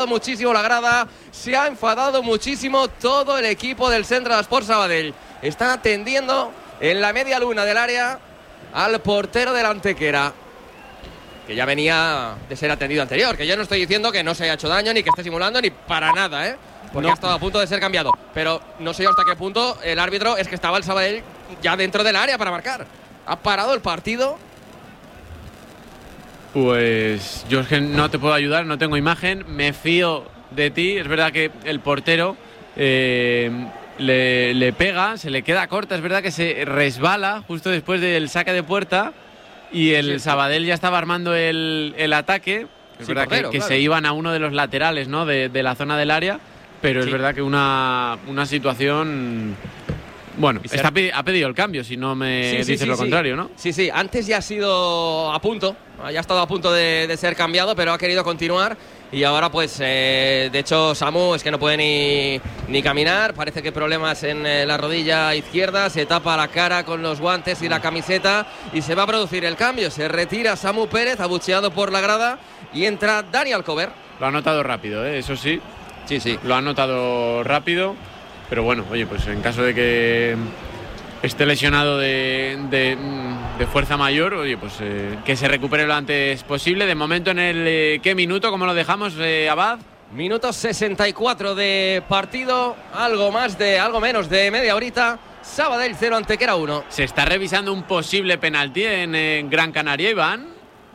muchísimo la grada, se ha enfadado muchísimo todo el equipo del Centre d'Esports Sabadell. Están atendiendo en la media luna del área al portero del Antequera, que ya venía de ser atendido anterior, que yo no estoy diciendo que no se haya hecho daño ni que esté simulando ni para nada, porque ha estado a punto de ser cambiado, pero no sé hasta qué punto el árbitro, es que estaba el Sabadell ya dentro del área para marcar. Ha parado el partido. Pues yo es que no te puedo ayudar, no tengo imagen, me fío de ti. Es verdad que el portero le pega, se le queda corta, es verdad que se resbala justo después del saque de puerta y el Sabadell ya estaba armando el ataque. Es verdad portero, que se iban a uno de los laterales, ¿no? de la zona del área, pero es verdad que una situación... Bueno, ha pedido el cambio, si no me dices lo contrario, ¿no? Sí, antes ya ha sido a punto, ya ha estado a punto de ser cambiado, pero ha querido continuar y ahora pues, de hecho, Samu es que no puede ni caminar, parece que problemas en la rodilla izquierda, se tapa la cara con los guantes y la camiseta y se va a producir el cambio, se retira Samu Pérez, abucheado por la grada y entra Dani Alcover. Lo ha notado rápido, eso sí. Sí. Lo ha notado rápido. Pero bueno, oye, pues en caso de que esté lesionado de fuerza mayor, oye, pues que se recupere lo antes posible. De momento, en el ¿qué minuto? ¿Cómo lo dejamos, Abad? Minuto 64 de partido, algo menos de media horita. Sabadell 0, Antequera 1. Se está revisando un posible penalti en Gran Canaria, Iván.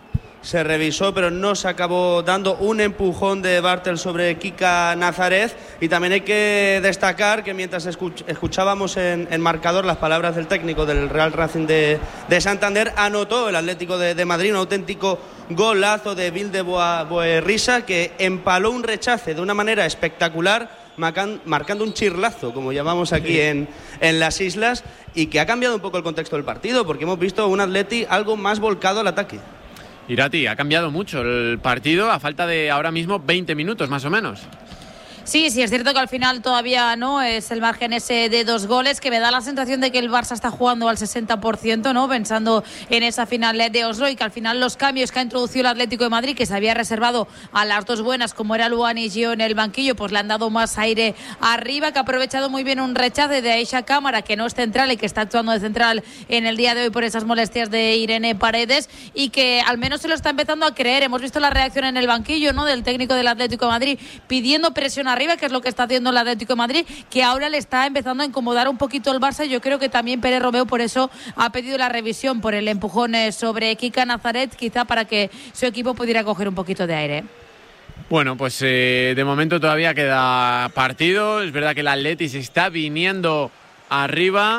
Se revisó, pero no se acabó dando un empujón de Bartel sobre Kika Nazaret. Y también hay que destacar que mientras escuchábamos en marcador las palabras del técnico del Real Racing de Santander, anotó el Atlético de Madrid un auténtico golazo de Vilde Boerrisa, que empaló un rechace de una manera espectacular, marcando un chirlazo, como llamamos aquí en las islas, y que ha cambiado un poco el contexto del partido, porque hemos visto un Atleti algo más volcado al ataque. Irati, ha cambiado mucho el partido a falta de ahora mismo 20 minutos más o menos. Sí, es cierto que al final todavía no es el margen ese de 2 goles, que me da la sensación de que el Barça está jugando al 60%, ¿no? Pensando en esa final de Oslo, y que al final los cambios que ha introducido el Atlético de Madrid, que se había reservado a las dos buenas, como era Luan y Gio en el banquillo, pues le han dado más aire arriba, que ha aprovechado muy bien un rechace de Aisha Cámara, que no es central y que está actuando de central en el día de hoy por esas molestias de Irene Paredes, y que al menos se lo está empezando a creer. Hemos visto la reacción en el banquillo, ¿no?, del técnico del Atlético de Madrid pidiendo presión arriba, que es lo que está haciendo el Atlético de Madrid, que ahora le está empezando a incomodar un poquito el Barça. Yo creo que también Pérez Romeu por eso ha pedido la revisión, por el empujón sobre Kika Nazaret, quizá para que su equipo pudiera coger un poquito de aire. Bueno, pues de momento todavía queda partido. Es verdad que el Atleti se está viniendo arriba,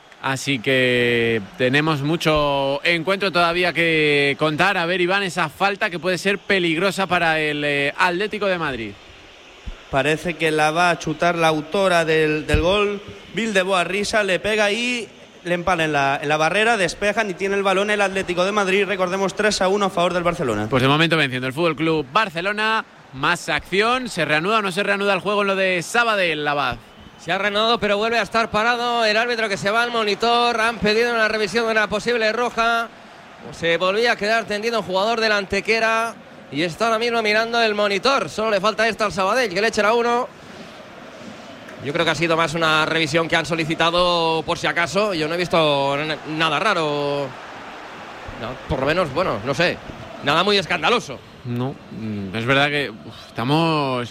así que tenemos mucho encuentro todavía que contar. A ver, Iván, esa falta que puede ser peligrosa para el Atlético de Madrid. Parece que la va a chutar la autora del gol, Vilde Boerrisa, le pega y le empala en la barrera, despejan y tiene el balón el Atlético de Madrid. Recordemos 3-1 a favor del Barcelona. Pues de momento venciendo el Fútbol Club Barcelona. Más acción. ¿Se reanuda o no se reanuda el juego en lo de Sabadell, Abad? Se ha reanudado, pero vuelve a estar parado el árbitro, que se va al monitor. Han pedido una revisión de una posible roja. Se volvía a quedar tendido un jugador del Antequera y está ahora mismo mirando el monitor. Solo le falta esta al Sabadell, que le echen a uno. Yo creo que ha sido más una revisión que han solicitado por si acaso. Yo no he visto nada raro. No, por lo menos, bueno, no sé, nada muy escandaloso. No, es verdad que estamos...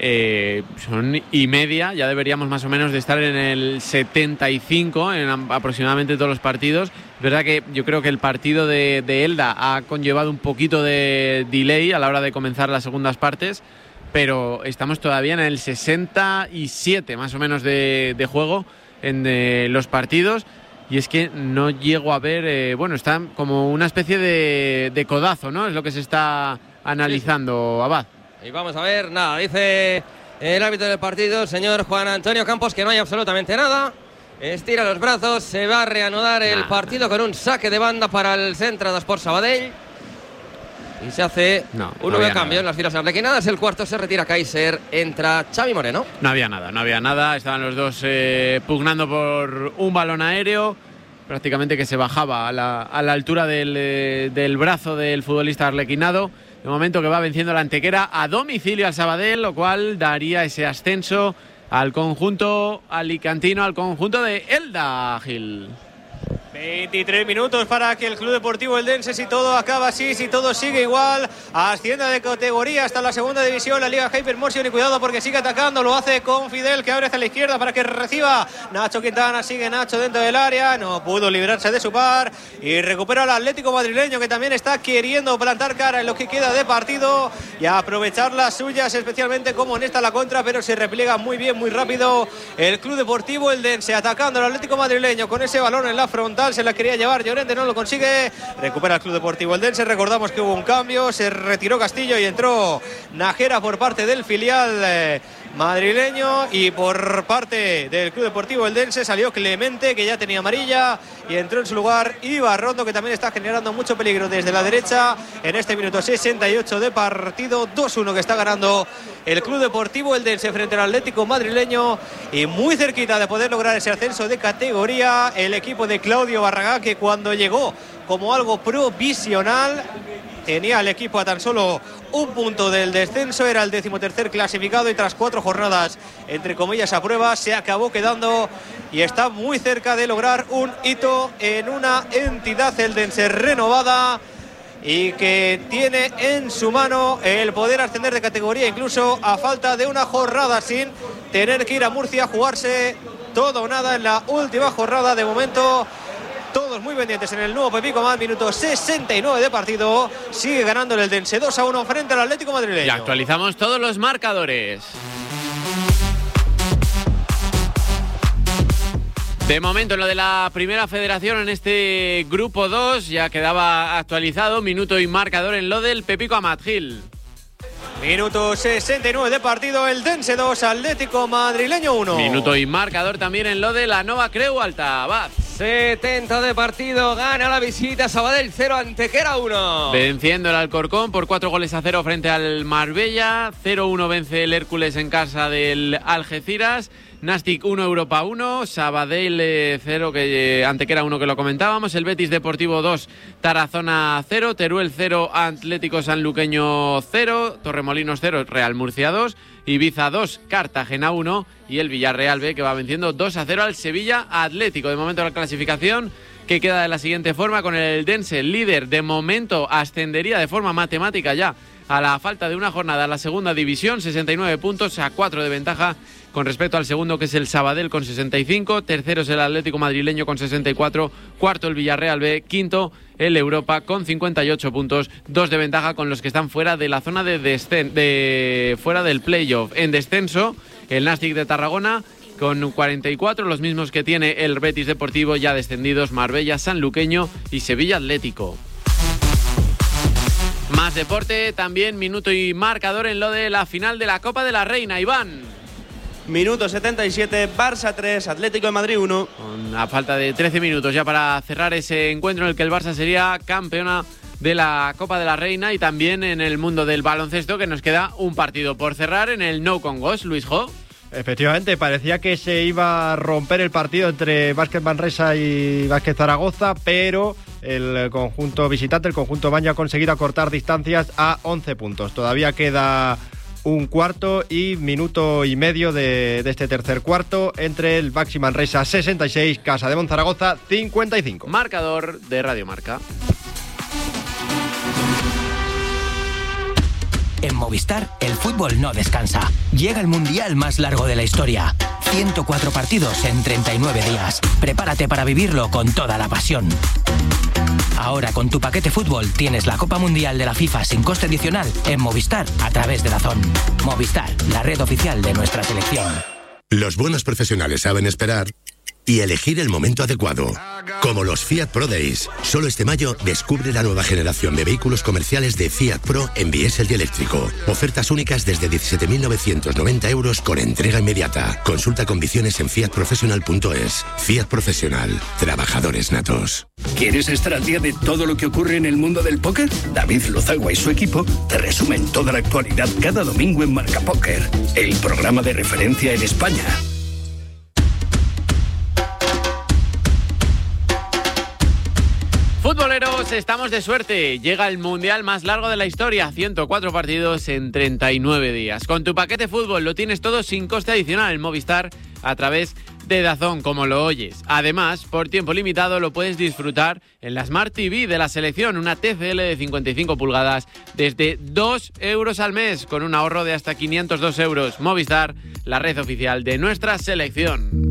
son y media, ya deberíamos más o menos de estar en el 75 en aproximadamente todos los partidos. Es verdad que yo creo que el partido de Elda ha conllevado un poquito de delay a la hora de comenzar las segundas partes, pero estamos todavía en el 67 más o menos de juego en los partidos, y es que no llego a ver, bueno, está como una especie de codazo, ¿no? Es lo que se está analizando, Abad. Y vamos a ver, nada, dice el árbitro del partido, el señor Juan Antonio Campos, que no hay absolutamente nada. Estira los brazos, se va a reanudar el partido con un saque de banda para el Centre d'Esports Sabadell. Y se hace un nuevo cambio en las filas arlequinadas. El cuarto se retira Kaiser, entra Xavi Moreno. No había nada. Estaban los dos pugnando por un balón aéreo, prácticamente que se bajaba a la altura del brazo del futbolista arlequinado. De momento que va venciendo la Antequera a domicilio al Sabadell, lo cual daría ese ascenso al conjunto alicantino, al conjunto de Elda, Gil. 23 minutos para que el Club Deportivo Eldense, si todo acaba así, si todo sigue igual, ascienda de categoría hasta la segunda división, la Liga Hypermotion, y cuidado porque sigue atacando, lo hace con Fidel, que abre hacia la izquierda para que reciba Nacho Quintana. Sigue Nacho dentro del área, no pudo librarse de su par y recupera al Atlético madrileño, que también está queriendo plantar cara en lo que queda de partido y aprovechar las suyas, especialmente como en esta la contra, pero se repliega muy bien, muy rápido el Club Deportivo Eldense, atacando al Atlético madrileño con ese balón en la frontal. Se la quería llevar Llorente, no lo consigue. Recupera el Club Deportivo Eldense. Recordamos que hubo un cambio, se retiró Castillo y entró Nájera por parte del filial madrileño, y por parte del Club Deportivo Eldense salió Clemente, que ya tenía amarilla, y entró en su lugar Ibarrondo, que también está generando mucho peligro desde la derecha en este minuto 68 de partido. 2-1 que está ganando el Club Deportivo Eldense frente al Atlético madrileño, y muy cerquita de poder lograr ese ascenso de categoría el equipo de Claudio Barragán, que cuando llegó como algo provisional tenía al equipo a tan solo un punto del descenso, era el 13º clasificado, y tras 4 jornadas entre comillas a prueba se acabó quedando y está muy cerca de lograr un hito en una entidad eldense renovada y que tiene en su mano el poder ascender de categoría, incluso a falta de una jornada, sin tener que ir a Murcia a jugarse todo o nada en la última jornada. De momento todos muy pendientes en el nuevo Pepico Mat, minuto 69 de partido. Sigue ganando el Eldense 2-1 frente al Atlético madrileño. Y actualizamos todos los marcadores. De momento, en lo de la Primera Federación, en este grupo 2, ya quedaba actualizado minuto y marcador en lo del Pepico Amat, Gil. Minuto 69 de partido, Eldense 2, Atlético madrileño 1. Minuto y marcador también en lo de la Nova Creu Alta, Abad. 70 de partido, gana la visita, Sabadell 0, Antequera 1. Venciendo el Alcorcón por 4-0 frente al Marbella. 0-1 vence el Hércules en casa del Algeciras. Nastic 1, Europa 1, Sabadell 0, Antequera 1, que lo comentábamos, el Betis Deportivo 2, Tarazona 0, Teruel 0, Atlético Sanluqueño 0, Torremolinos 0, Real Murcia 2, Ibiza 2, Cartagena 1 y el Villarreal B, que va venciendo 2-0 al Sevilla Atlético. De momento la clasificación que queda de la siguiente forma, con el Eldense líder, de momento ascendería de forma matemática ya a la falta de una jornada a la segunda división, 69 puntos, a 4 de ventaja con respecto al segundo, que es el Sabadell con 65, tercero es el Atlético madrileño con 64, cuarto el Villarreal B, quinto el Europa con 58 puntos, 2 de ventaja con los que están fuera de la zona fuera del playoff. En descenso, el Nastic de Tarragona con 44, los mismos que tiene el Betis Deportivo, ya descendidos Marbella, Sanluqueño y Sevilla Atlético. Más deporte, también minuto y marcador en lo de la final de la Copa de la Reina, Iván. Minuto 77, Barça 3, Atlético de Madrid 1. A falta de 13 minutos ya para cerrar ese encuentro en el que el Barça sería campeona de la Copa de la Reina, y también en el mundo del baloncesto, que nos queda un partido por cerrar en el Nou Camp Gos, Luis Jo. Efectivamente, parecía que se iba a romper el partido entre Básquet Manresa y Básquet Zaragoza, pero el conjunto visitante, el conjunto Baño, ha conseguido acortar distancias a 11 puntos. Todavía queda un cuarto y minuto y medio de este tercer cuarto entre el Baxi Manresa 66, Casa de Monzaragoza 55. Marcador de Radio Marca. En Movistar, el fútbol no descansa. Llega el mundial más largo de la historia. 104 partidos en 39 días. Prepárate para vivirlo con toda la pasión. Ahora, con tu paquete fútbol, tienes la Copa Mundial de la FIFA sin coste adicional en Movistar a través de DAZN. Movistar, la red oficial de nuestra selección. Los buenos profesionales saben esperar y elegir el momento adecuado. Como los Fiat Pro Days. Solo este mayo descubre la nueva generación de vehículos comerciales de Fiat Pro en diésel y eléctrico. Ofertas únicas desde 17.990 euros con entrega inmediata. Consulta condiciones en fiatprofessional.es. Fiat Profesional. Trabajadores natos. ¿Quieres estar al día de todo lo que ocurre en el mundo del póker? David Lozagua y su equipo te resumen toda la actualidad cada domingo en Marca Póker, el programa de referencia en España. Futboleros, Además, estamos de suerte. Llega el Mundial más largo de la historia. 104 partidos en 39 días. Con tu paquete fútbol lo tienes todo sin coste adicional en Movistar a través de DAZN, como lo oyes. Además, por tiempo limitado lo puedes disfrutar en la Smart TV de la selección, una TCL de 55 pulgadas desde 2 euros al mes, con un ahorro de hasta 502 euros. Movistar, la red oficial de nuestra selección.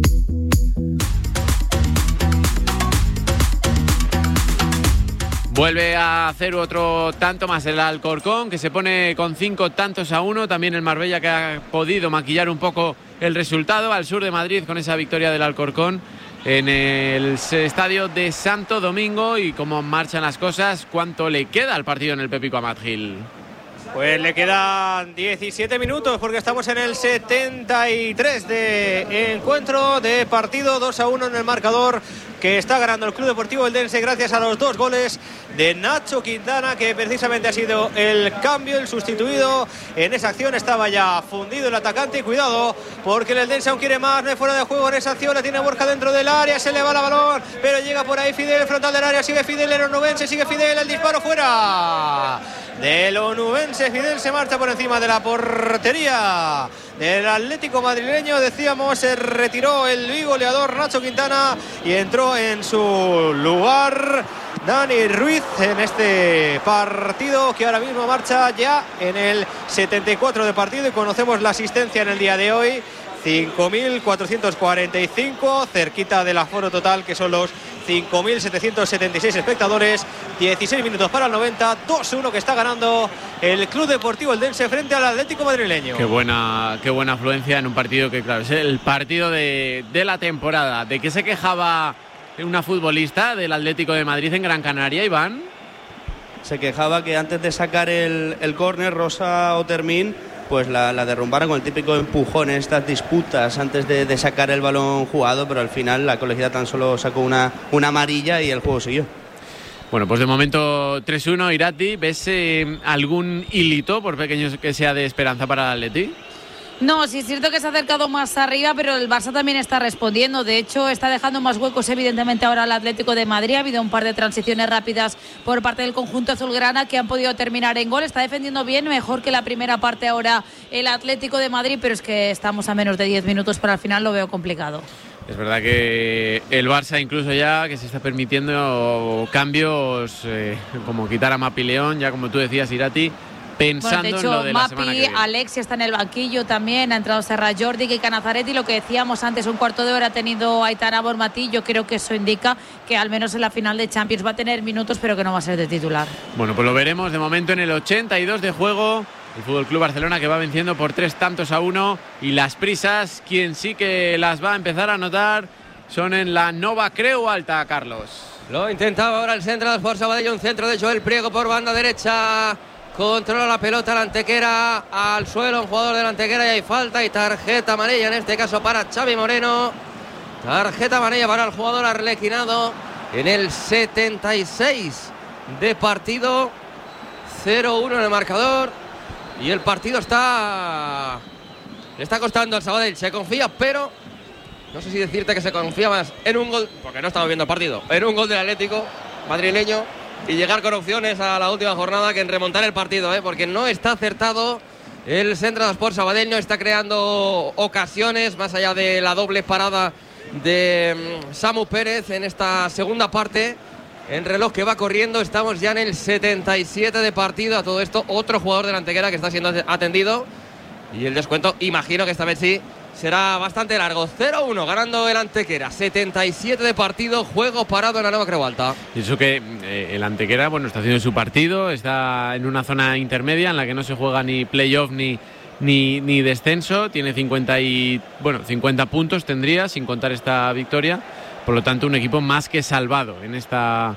Vuelve a hacer otro tanto más el Alcorcón, que se pone con 5 tantos a 1. También el Marbella, que ha podido maquillar un poco el resultado al sur de Madrid con esa victoria del Alcorcón en el estadio de Santo Domingo. Y cómo marchan las cosas, cuánto le queda al partido en el Pepico Amat Gil. Pues le quedan 17 minutos porque estamos en el 73 de encuentro, de partido. 2-1 en el marcador, que está ganando el Club Deportivo Eldense gracias a los 2 goles de Nacho Quintana, que precisamente ha sido el cambio, el sustituido en esa acción. Estaba ya fundido el atacante y cuidado porque el Eldense aún quiere más. No hay fuera de juego en esa acción, la tiene Borja dentro del área, se le va el balón, pero llega por ahí Fidel, frontal del área, sigue Fidel, el onubense, sigue Fidel, el disparo fuera del onubense. Fidel se marcha por encima de la portería del Atlético madrileño. Decíamos, se retiró el bigoleador Nacho Quintana y entró en su lugar Dani Ruiz en este partido, que ahora mismo marcha ya en el 74 de partido, y conocemos la asistencia en el día de hoy: 5.445, cerquita del aforo total, que son los 5.776 espectadores. 16 minutos para el 90, 2-1 que está ganando el Club Deportivo Eldense frente al Atlético madrileño. Qué buena afluencia en un partido que, claro, es el partido de la temporada. ¿De qué se quejaba una futbolista del Atlético de Madrid en Gran Canaria, Iván? Se quejaba que antes de sacar el córner, Rosa Otermin pues la derrumbaron con el típico empujón en estas disputas antes de sacar el balón jugado, pero al final la colegiada tan solo sacó una amarilla y el juego siguió. Bueno, pues de momento 3-1, Irati. ¿Ves algún hilito, por pequeño que sea, de esperanza para el Atleti? No, sí es cierto que se ha acercado más arriba, pero el Barça también está respondiendo. De hecho, está dejando más huecos evidentemente ahora al Atlético de Madrid. Ha habido un par de transiciones rápidas por parte del conjunto azulgrana que han podido terminar en gol. Está defendiendo bien, mejor que la primera parte ahora el Atlético de Madrid, pero es que estamos a menos de 10 minutos para el final, lo veo complicado. Es verdad que el Barça incluso ya que se está permitiendo cambios, como quitar a Mapi León, ya como tú decías, Irati, pensando de hecho, en lo de la semana que viene. Alexia está en el banquillo también, ha entrado Serra Jordi y Canazaretti. Lo que decíamos antes, un cuarto de hora ha tenido Aitana Bonmatí. Yo creo que eso indica que al menos en la final de Champions va a tener minutos, pero que no va a ser de titular. Bueno, pues lo veremos. De momento en el 82 de juego, el Fútbol Club Barcelona, que va venciendo por 3-1, y las prisas, quien sí que las va a empezar a notar, son en la Nova Creu Alta, Carlos. Lo intentaba ahora el centro de Sport Sabadell, un centro de Joel Priego por banda derecha. Controla la pelota la Antequera, al suelo un jugador de la Antequera, y hay falta y tarjeta amarilla, en este caso para Xavi Moreno. Tarjeta amarilla para el jugador arlequinado en el 76 de partido. 0-1 en el marcador, y el partido le está costando al Sabadell. Se confía, pero no sé si decirte que se confía más en un gol, porque no estamos viendo el partido, en un gol del Atlético madrileño y llegar con opciones a la última jornada, que en remontar el partido, porque no está acertado el Centro de Sport Sabadell, no está creando ocasiones más allá de la doble parada de Samu Pérez en esta segunda parte. En reloj que va corriendo, estamos ya en el 77 de partido. A todo esto, otro jugador de la Antequera que está siendo atendido, y el descuento, imagino que esta vez sí será bastante largo. 0-1 ganando el Antequera, 77 de partido, juego parado en la Nova Creu Alta. Y eso que el Antequera, bueno, está haciendo su partido, está en una zona intermedia en la que no se juega ni playoff ni descenso. Tiene 50 puntos tendría, sin contar esta victoria. Por lo tanto, un equipo más que salvado en esta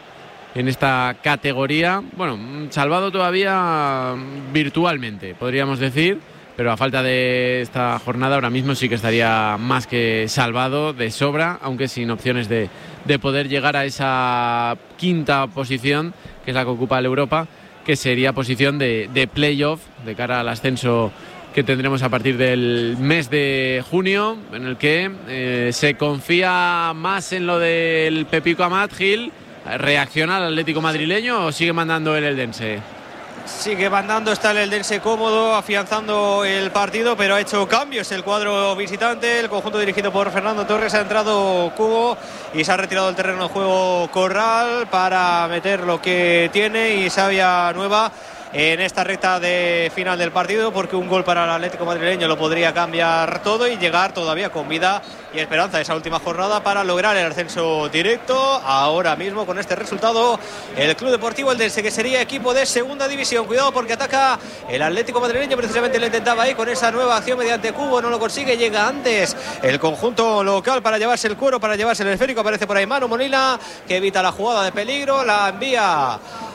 categoría. Bueno, salvado todavía virtualmente, podríamos decir, pero a falta de esta jornada ahora mismo sí que estaría más que salvado de sobra, aunque sin opciones de poder llegar a esa quinta posición, que es la que ocupa el Europa, que sería posición de playoff de cara al ascenso que tendremos a partir del mes de junio, en el que se confía más en lo del Pepico Amat Gil. ¿Reacciona el Atlético madrileño o sigue mandando el Eldense? Sigue mandando, está el Eldense cómodo, afianzando el partido, pero ha hecho cambios el cuadro visitante. El conjunto dirigido por Fernando Torres, ha entrado Cubo y se ha retirado del terreno de juego Corral para meter lo que tiene y savia nueva en esta recta de final del partido, porque un gol para el Atlético madrileño lo podría cambiar todo y llegar todavía con vida y esperanza a esa última jornada para lograr el ascenso directo. Ahora mismo, con este resultado, el Club Deportivo Eldense, que sería equipo de segunda división, cuidado porque ataca el Atlético madrileño, precisamente lo intentaba ahí con esa nueva acción mediante Cubo, no lo consigue, llega antes el conjunto local para llevarse el cuero, para llevarse el esférico. Aparece por ahí Manu Molina, que evita la jugada de peligro, la envía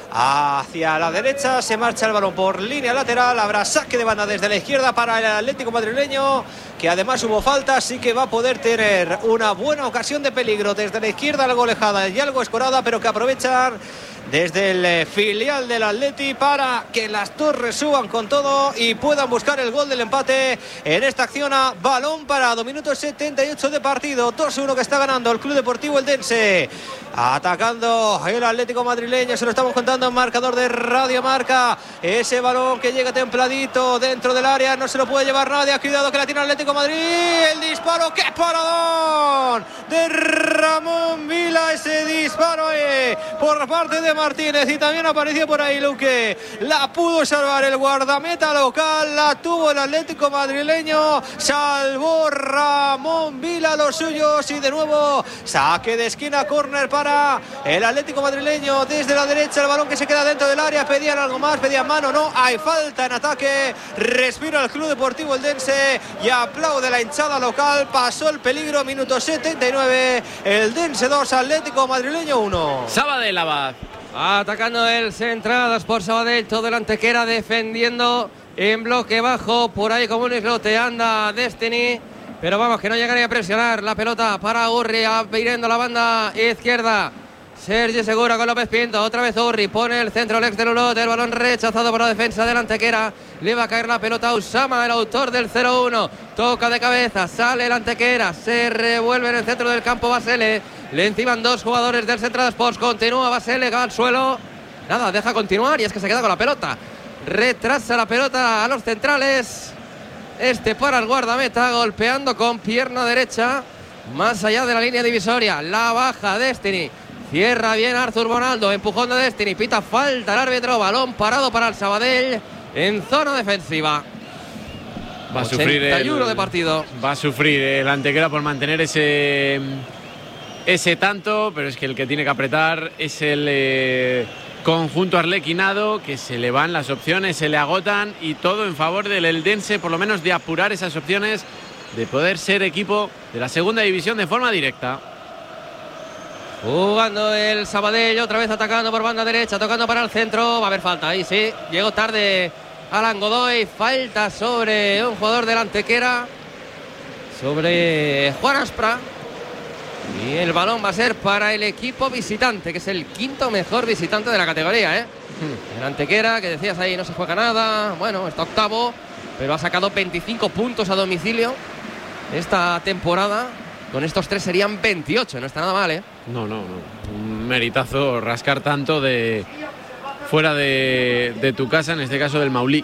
hacia la derecha, se marcha el balón por línea lateral, habrá saque de banda desde la izquierda para el Atlético madrileño, que además hubo falta, así que va a poder tener una buena ocasión de peligro desde la izquierda, algo alejada y algo escorada, pero que aprovechan desde el filial del Atleti para que las torres suban con todo y puedan buscar el gol del empate en esta acción a balón parado. Minuto 78 de partido, 2-1 que está ganando el Club Deportivo Eldense, atacando el Atlético madrileño. Se lo estamos contando en marcador de Radio Marca. Ese balón que llega templadito dentro del área, no se lo puede llevar nadie. Cuidado que la tiene el Atlético de Madrid. El disparo, ¡qué paradón! De Ramón Vila, ese disparo por parte de Martínez, y también apareció por ahí Luque. La pudo salvar el guardameta local, la tuvo el Atlético madrileño, salvó Ramón Vila los suyos, y de nuevo saque de esquina, córner para el Atlético madrileño desde la derecha. El balón que se queda dentro del área, pedían algo más, pedían mano, no, hay falta en ataque. Respira el Club Deportivo Eldense y aplaude la hinchada local. Pasó el peligro, minuto 79, Eldense 2, Atlético madrileño 1. Sabadell Abad. Atacando el Centradas por Sabadell, todo el Antequera defendiendo en bloque bajo, por ahí como un islote anda Destiny, pero vamos, que no llegaría a presionar. La pelota para Urri, abriendo la banda izquierda, Sergi Segura con López Pinto, otra vez Urri, pone el centro, el ex del Ulot, el balón rechazado por la defensa del Antequera, le va a caer la pelota a Usama, el autor del 0-1, toca de cabeza, sale el Antequera, se revuelve en el centro del campo Basele, le enciman dos jugadores del Central Sports, continúa Basele, va al suelo, nada, deja continuar y es que se queda con la pelota, retrasa la pelota a los centrales, para el guardameta, golpeando con pierna derecha, más allá de la línea divisoria, la baja Destiny, cierra bien Arthur Bonaldo, empujón de Destiny, pita falta el árbitro, balón parado para el Sabadell en zona defensiva. Va a sufrir de partido. Va a sufrir el Antequera por mantener ese tanto, pero es que el que tiene que apretar es el conjunto arlequinado, que se le van las opciones, se le agotan, y todo en favor del Eldense, por lo menos de apurar esas opciones de poder ser equipo de la segunda división de forma directa. Jugando el Sabadell, otra vez atacando por banda derecha, tocando para el centro, va a haber falta ahí, sí, llegó tarde Alan Godoy, falta sobre un jugador del Antequera, sobre Juan Aspra, y el balón va a ser para el equipo visitante, que es el quinto mejor visitante de la categoría, El Antequera, que decías ahí, no se juega nada, bueno, está octavo, pero ha sacado 25 puntos a domicilio esta temporada. Con estos tres serían 28, no está nada mal, No. Un meritazo rascar tanto de fuera de tu casa, en este caso del Maulí.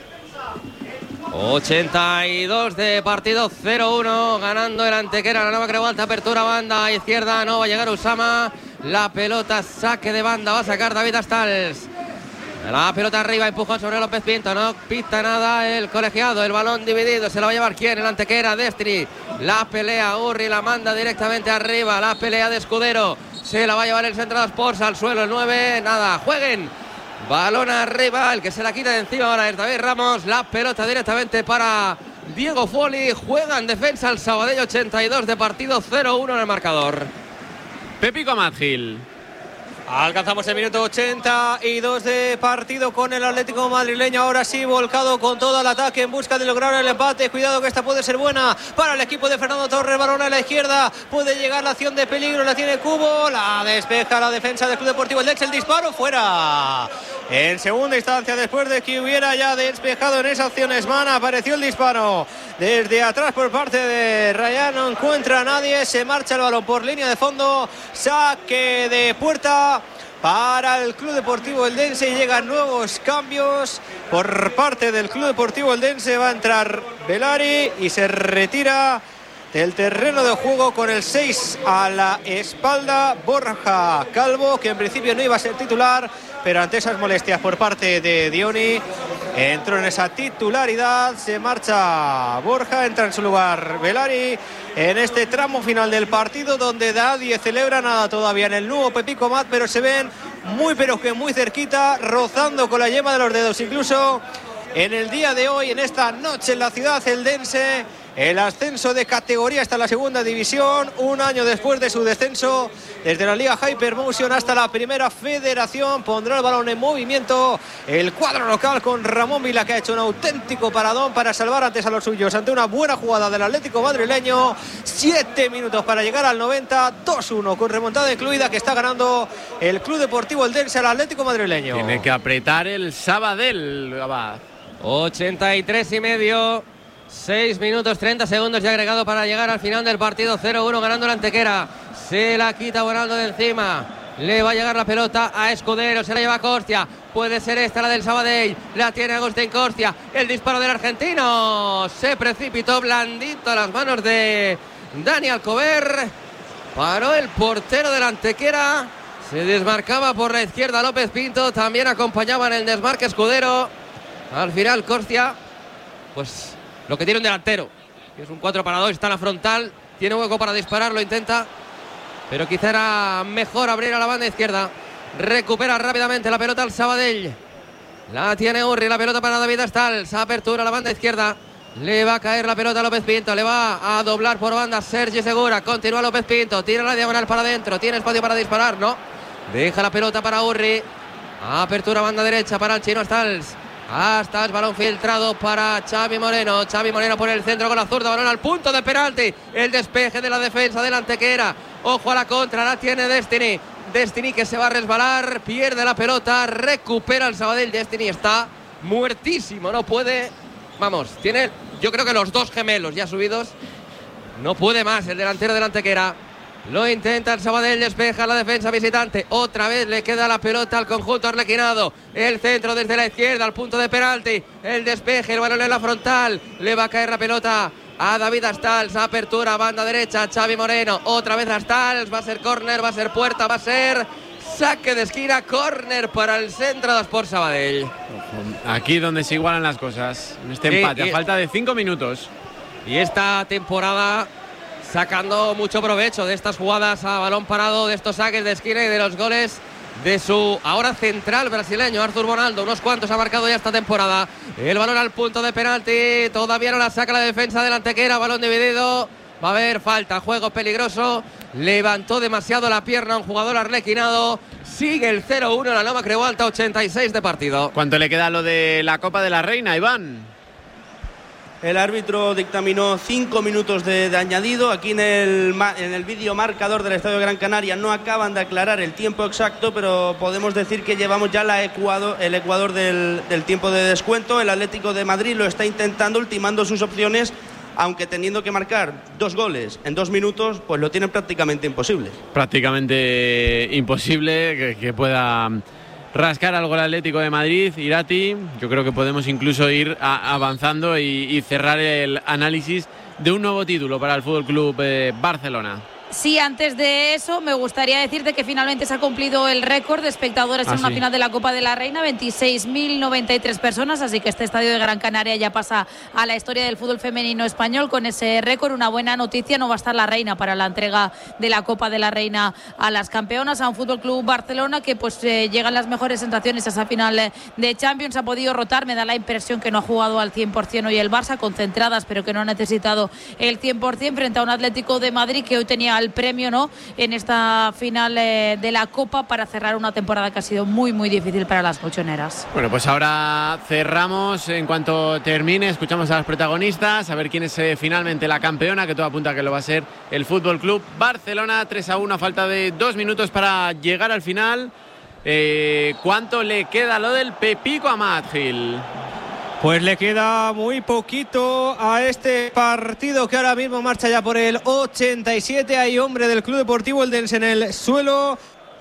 82 de partido, 0-1, ganando el Antequera. La nueva Creu Alta, apertura banda izquierda, no va a llegar Usama. La pelota, saque de banda, va a sacar David Astals. La pelota arriba, empujón sobre López Pinto, no pita nada el colegiado, el balón dividido, se lo va a llevar ¿quién? El Antequera, Destiny, la pelea Urri, la manda directamente arriba, la pelea de Escudero, se la va a llevar el Central Sports al suelo, el 9, nada, jueguen, balón arriba, el que se la quita de encima ahora es David Ramos, la pelota directamente para Diego Foli, juega en defensa el Sabadell, 82 de partido, 0-1 en el marcador. Pepico Amadgil. Alcanzamos el minuto 82 de partido con el Atlético madrileño, ahora sí volcado con todo el ataque en busca de lograr el empate. Cuidado que esta puede ser buena para el equipo de Fernando Torres, balón a la izquierda, puede llegar la acción de peligro, la tiene Cubo, la despeja la defensa del Club Deportivo Eldense, el disparo fuera. En segunda instancia, después de que hubiera ya despejado en esa acción Esman, apareció el disparo desde atrás por parte de Ryan. No encuentra a nadie, se marcha el balón por línea de fondo, saque de puerta para el Club Deportivo Eldense y llegan nuevos cambios por parte del Club Deportivo Eldense. Va a entrar Velari y se retira del terreno de juego con el 6 a la espalda Borja Calvo, que en principio no iba a ser titular, pero ante esas molestias por parte de Dioni entró en esa titularidad. Se marcha Borja, entra en su lugar Velari en este tramo final del partido, donde nadie celebra nada todavía en el nuevo Pepico Mat, pero se ven muy pero que muy cerquita, rozando con la yema de los dedos, incluso en el día de hoy, en esta noche en la ciudad eldense, el ascenso de categoría hasta la segunda división, un año después de su descenso desde la Liga Hypermotion hasta la primera federación. Pondrá el balón en movimiento el cuadro local con Ramón Vila, que ha hecho un auténtico paradón para salvar antes a los suyos ante una buena jugada del Atlético madrileño. 7 minutos para llegar al 90, 2-1 con remontada incluida, que está ganando el Club Deportivo Eldense al Atlético madrileño. Tiene que apretar el Sabadell, Abad. 83,5. 6 minutos 30 segundos ya agregado para llegar al final del partido. 0-1 ganando la Antequera. Se la quita Bonaldo de encima. Le va a llegar la pelota a Escudero. Se la lleva Costia. Puede ser esta la del Sabadell. La tiene Agustín Costia. El disparo del argentino. Se precipitó blandito a las manos de Dani Alcover. Paró el portero de la Antequera. Se desmarcaba por la izquierda López Pinto. También acompañaba en el desmarque Escudero. Al final Costia, pues lo que tiene un delantero, que es un 4-2, está en la frontal, tiene hueco para disparar, lo intenta, pero quizá era mejor abrir a la banda izquierda. Recupera rápidamente la pelota al Sabadell. La tiene Urri, la pelota para David Astals. Apertura a la banda izquierda. Le va a caer la pelota a López Pinto. Le va a doblar por banda Sergi Segura. Continúa López Pinto. Tira la diagonal para adentro. Tiene espacio para disparar, ¿no? Deja la pelota para Urri. Apertura a banda derecha para el chino Astals. Hasta el balón filtrado para Xavi Moreno. Xavi Moreno por el centro con la zurda. Balón al punto de penalti. El despeje de la defensa del Antequera. Ojo a la contra. La tiene Destiny. Destiny que se va a resbalar. Pierde la pelota. Recupera el Sabadell. Destiny está muertísimo. No puede. Vamos, tiene yo creo que los dos gemelos ya subidos. No puede más el delantero del Antequera. Lo intenta el Sabadell, despeja la defensa visitante. Otra vez le queda la pelota al conjunto arlequinado. El centro desde la izquierda al punto de penalti. El despeje, el balón en la frontal. Le va a caer la pelota a David Astals. Apertura, banda derecha, Xavi Moreno. Otra vez Astals. Va a ser córner, va a ser puerta, va a ser saque de esquina. Córner para el Centro de Sport Sabadell. Aquí donde se igualan las cosas. En este empate, a falta de 5 minutos. Y esta temporada sacando mucho provecho de estas jugadas a balón parado, de estos saques de esquina y de los goles de su ahora central brasileño, Arthur Bonaldo. Unos cuantos ha marcado ya esta temporada. El balón al punto de penalti. Todavía no la saca la defensa del Antequera. Balón dividido. Va a haber falta. Juego peligroso. Levantó demasiado la pierna un jugador arlequinado. Sigue el 0-1 en la Loma Creu Alta, 86 de partido. ¿Cuánto le queda lo de la Copa de la Reina, Iván? El árbitro dictaminó 5 minutos de añadido. Aquí en el vídeo marcador del Estadio Gran Canaria no acaban de aclarar el tiempo exacto, pero podemos decir que llevamos ya el ecuador del tiempo de descuento. El Atlético de Madrid lo está intentando, ultimando sus opciones, aunque teniendo que marcar 2 goles en 2 minutos, pues lo tienen prácticamente imposible. Prácticamente imposible que pueda rascar algo el Atlético de Madrid. Irati, yo creo que podemos incluso ir avanzando y cerrar el análisis de un nuevo título para el Fútbol Club Barcelona. Sí, antes de eso me gustaría decirte que finalmente se ha cumplido el récord de espectadores en una final de la Copa de la Reina, 26.093 personas, así que este estadio de Gran Canaria ya pasa a la historia del fútbol femenino español con ese récord. Una buena noticia, no va a estar la Reina para la entrega de la Copa de la Reina a las campeonas, a un Fútbol Club Barcelona que pues llegan las mejores sensaciones a esa final de Champions. Ha podido rotar, me da la impresión que no ha jugado al 100% hoy el Barça, concentradas pero que no ha necesitado el 100% frente a un Atlético de Madrid que hoy tenía el premio, ¿no?, en esta final de la Copa para cerrar una temporada que ha sido muy muy difícil para las colchoneras. Bueno, pues ahora cerramos. En cuanto termine, escuchamos a las protagonistas, a ver quién es finalmente la campeona, que todo apunta a que lo va a ser el Fútbol Club Barcelona. 3-1 a falta de 2 minutos para llegar al final. ¿Cuánto le queda lo del Pepico Amat, Gil? Pues le queda muy poquito a este partido que ahora mismo marcha ya por el 87. Hay hombre del Club Deportivo Eldense en el suelo.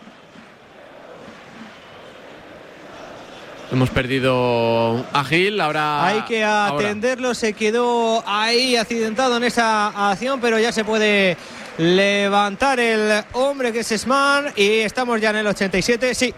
Hemos perdido a Gil, ahora hay que atenderlo, se quedó ahí accidentado en esa acción, pero ya se puede levantar el hombre que es Esman y estamos ya en el 87, sí.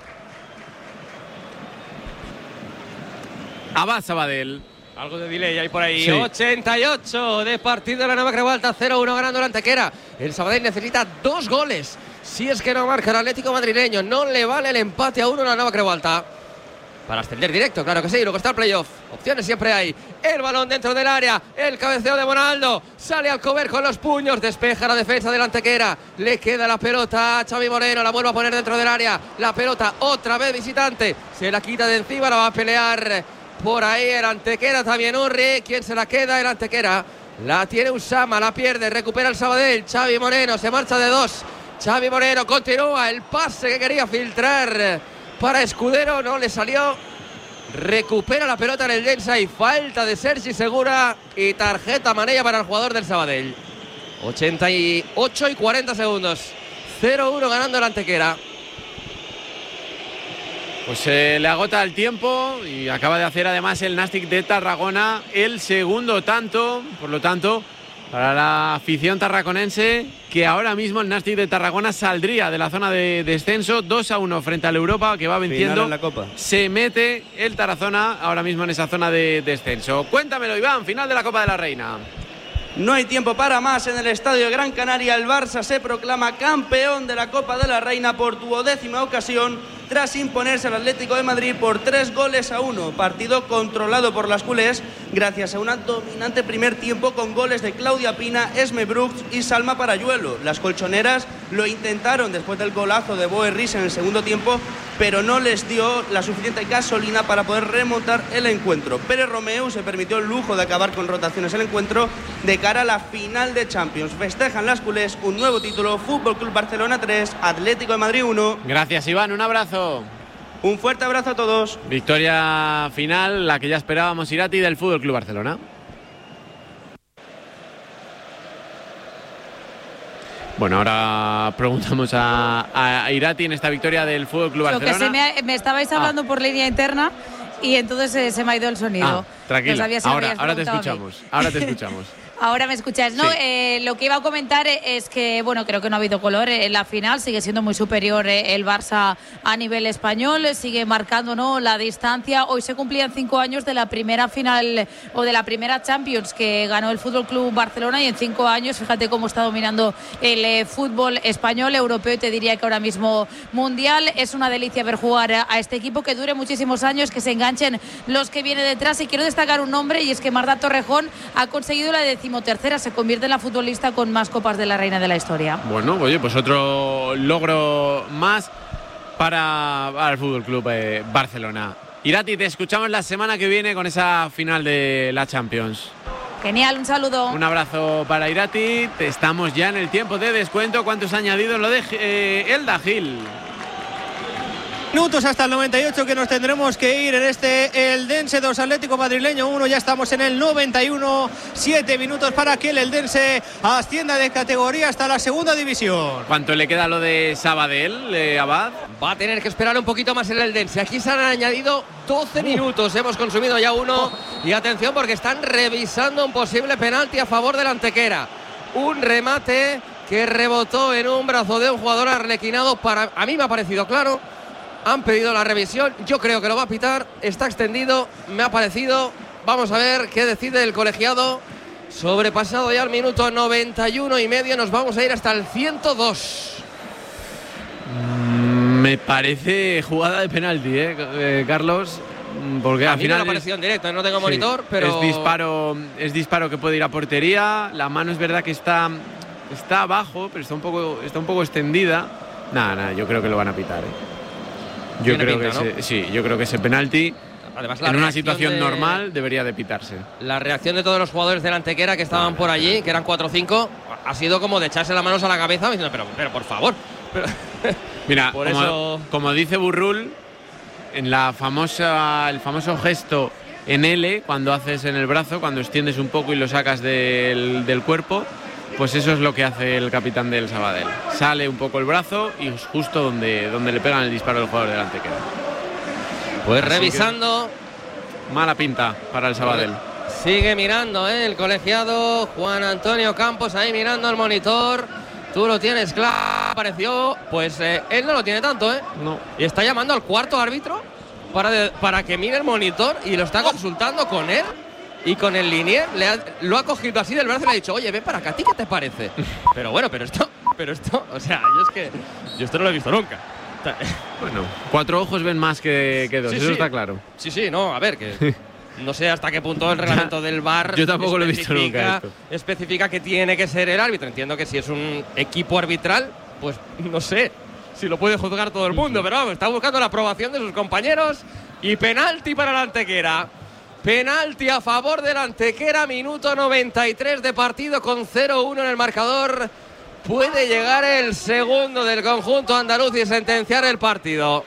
Abad Sabadell. Algo de delay hay por ahí. Sí. 88 de partido de la Nueva Creualta, 0-1 ganando la Antequera. El Sabadell necesita 2 goles. Si es que no marca el Atlético madrileño, no le vale el empate a 1 en la Nueva Creualta. Para ascender directo, claro que sí, luego está el playoff. Opciones siempre hay. El balón dentro del área, el cabeceo de Bonaldo. Sale Alcover con los puños, despeja la defensa de la Antequera. Le queda la pelota a Xavi Moreno, la vuelve a poner dentro del área. La pelota otra vez visitante, se la quita de encima, la va a pelear por ahí el Antequera, también Urri. ¿Quién se la queda? El Antequera. La tiene Usama, la pierde, recupera el Sabadell. Xavi Moreno se marcha de 2. Xavi Moreno continúa el pase que quería filtrar para Escudero, no le salió. Recupera la pelota en el Densa y falta de Sergi Segura y tarjeta amarilla para el jugador del Sabadell. 88 y 40 segundos. 0-1 ganando el Antequera. Pues se le agota el tiempo y acaba de hacer además el Nàstic de Tarragona el segundo tanto, por lo tanto, para la afición tarraconense, que ahora mismo el Nàstic de Tarragona saldría de la zona de descenso 2-1 frente al Europa, que va venciendo. En la Copa. Se mete el Tarazona ahora mismo en esa zona de descenso. Cuéntamelo, Iván, final de la Copa de la Reina. No hay tiempo para más en el Estadio de Gran Canaria. El Barça se proclama campeón de la Copa de la Reina por 12ª ocasión tras imponerse al Atlético de Madrid por 3-1. Partido controlado por las culés gracias a un dominante primer tiempo con goles de Claudia Pina, Esme Brooks y Salma Parayuelo. Las colchoneras lo intentaron después del golazo de Boe Ries en el segundo tiempo, pero no les dio la suficiente gasolina para poder remontar el encuentro. Pérez Romeu se permitió el lujo de acabar con rotaciones el encuentro de cara a la final de Champions. Festejan las culés un nuevo título, Fútbol Club Barcelona 3, Atlético de Madrid 1. Gracias, Iván, un abrazo. Un fuerte abrazo a todos. Victoria final, la que ya esperábamos, Irati, del Fútbol Club Barcelona. Bueno, ahora preguntamos a Irati en esta victoria del Fútbol Club Barcelona. Lo que me estabais hablando por línea interna y entonces se me ha ido el sonido. Tranquila, ahora te escuchamos. Ahora te escuchamos. Ahora me escuchas, ¿no? Sí. Lo que iba a comentar es que, bueno, creo que no ha habido color en la final, sigue siendo muy superior el Barça a nivel español, sigue marcando, ¿no?, la distancia. Hoy se cumplían 5 años de la primera final o de la primera Champions que ganó el Fútbol Club Barcelona, y en 5 años, fíjate cómo está dominando el fútbol español, europeo y te diría que ahora mismo mundial. Es una delicia ver jugar a este equipo, que dure muchísimos años, que se enganchen los que vienen detrás. Y quiero destacar un nombre, y es que Marta Torrejón ha conseguido la 13ª, se convierte en la futbolista con más Copas de la Reina de la historia. Bueno, oye, pues otro logro más para el Fútbol Club Barcelona. Irati, te escuchamos la semana que viene con esa final de la Champions. Genial, un saludo. Un abrazo para Irati. Estamos ya en el tiempo de descuento. ¿Cuántos ha añadido en lo de Elda Gil? Minutos hasta el 98 que nos tendremos que ir en este Eldense 2 Atlético Madrileño 1. Ya estamos en el 91, 7 minutos para que el Eldense ascienda de categoría hasta la segunda división. ¿Cuánto le queda lo de Sabadell, Abad? Va a tener que esperar un poquito más el Eldense. Aquí se han añadido 12 minutos, hemos consumido ya uno. Y atención, porque están revisando un posible penalti a favor del Antequera. Un remate que rebotó en un brazo de un jugador arlequinado. A mí me ha parecido claro. Han pedido la revisión, yo creo que lo va a pitar, está extendido, me ha parecido. Vamos a ver qué decide el colegiado. Sobrepasado ya el minuto 91 y medio, nos vamos a ir hasta el 102. Me parece jugada de penalti, Carlos, porque al final me ha parecido en directo, no tengo monitor, pero es disparo que puede ir a portería. La mano es verdad que está abajo, pero está un poco extendida. Nada, yo creo que lo van a pitar. Yo creo que ese penalti, además, en una situación normal, debería de pitarse. La reacción de todos los jugadores de la Antequera que estaban por allí, que eran 4 o 5, ha sido como de echarse las manos a la cabeza diciendo, pero por favor. Mira, Por eso... como dice Burrul, en el famoso gesto en L, cuando haces en el brazo, cuando extiendes un poco y lo sacas del cuerpo, pues eso es lo que hace el capitán del Sabadell. Sale un poco el brazo y es justo donde le pegan el disparo del jugador del Antequera. Pues así revisando. Mala pinta para el Sabadell. Sigue mirando el colegiado Juan Antonio Campos, ahí mirando el monitor. Tú lo tienes claro. Pareció, pues él no lo tiene tanto, No. Y está llamando al cuarto árbitro para que mire el monitor y lo está consultando con él y con el linier. Lo ha cogido así del brazo y le ha dicho, oye, ven para acá, ¿a ti qué te parece? Pero bueno, pero esto, o sea, yo esto no lo he visto nunca. Bueno, 4 ojos ven más que 2, Sí, eso sí. está claro. Sí, no, a ver, que no sé hasta qué punto el reglamento del VAR Yo tampoco lo he visto nunca esto. especifica que tiene que ser el árbitro. Entiendo que si es un equipo arbitral, pues no sé si lo puede juzgar todo el mundo, pero vamos, está buscando la aprobación de sus compañeros y penalti para el Antequera. Penalti a favor del Antequera, minuto 93 de partido con 0-1 en el marcador. Puede llegar el segundo del conjunto andaluz y sentenciar el partido.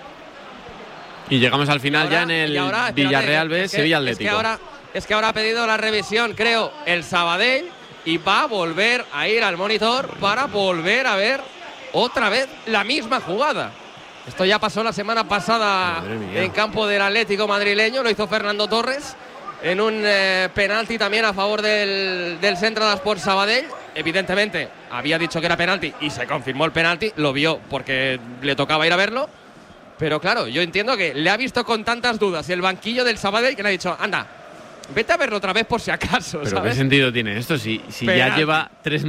Y llegamos al final ya en el Villarreal B, Sevilla Atlético. Es que ahora ha pedido la revisión, creo, el Sabadell y va a volver a ir al monitor para volver a ver otra vez la misma jugada. Esto ya pasó la semana pasada en campo del Atlético madrileño, lo hizo Fernando Torres en un penalti también a favor del Central Sport Sabadell. Evidentemente había dicho que era penalti y se confirmó el penalti, lo vio porque le tocaba ir a verlo. Pero claro, yo entiendo que le ha visto con tantas dudas el banquillo del Sabadell que le ha dicho, anda, vete a verlo otra vez por si acaso. Pero ¿sabes? ¿qué sentido tiene esto? Si ya lleva 3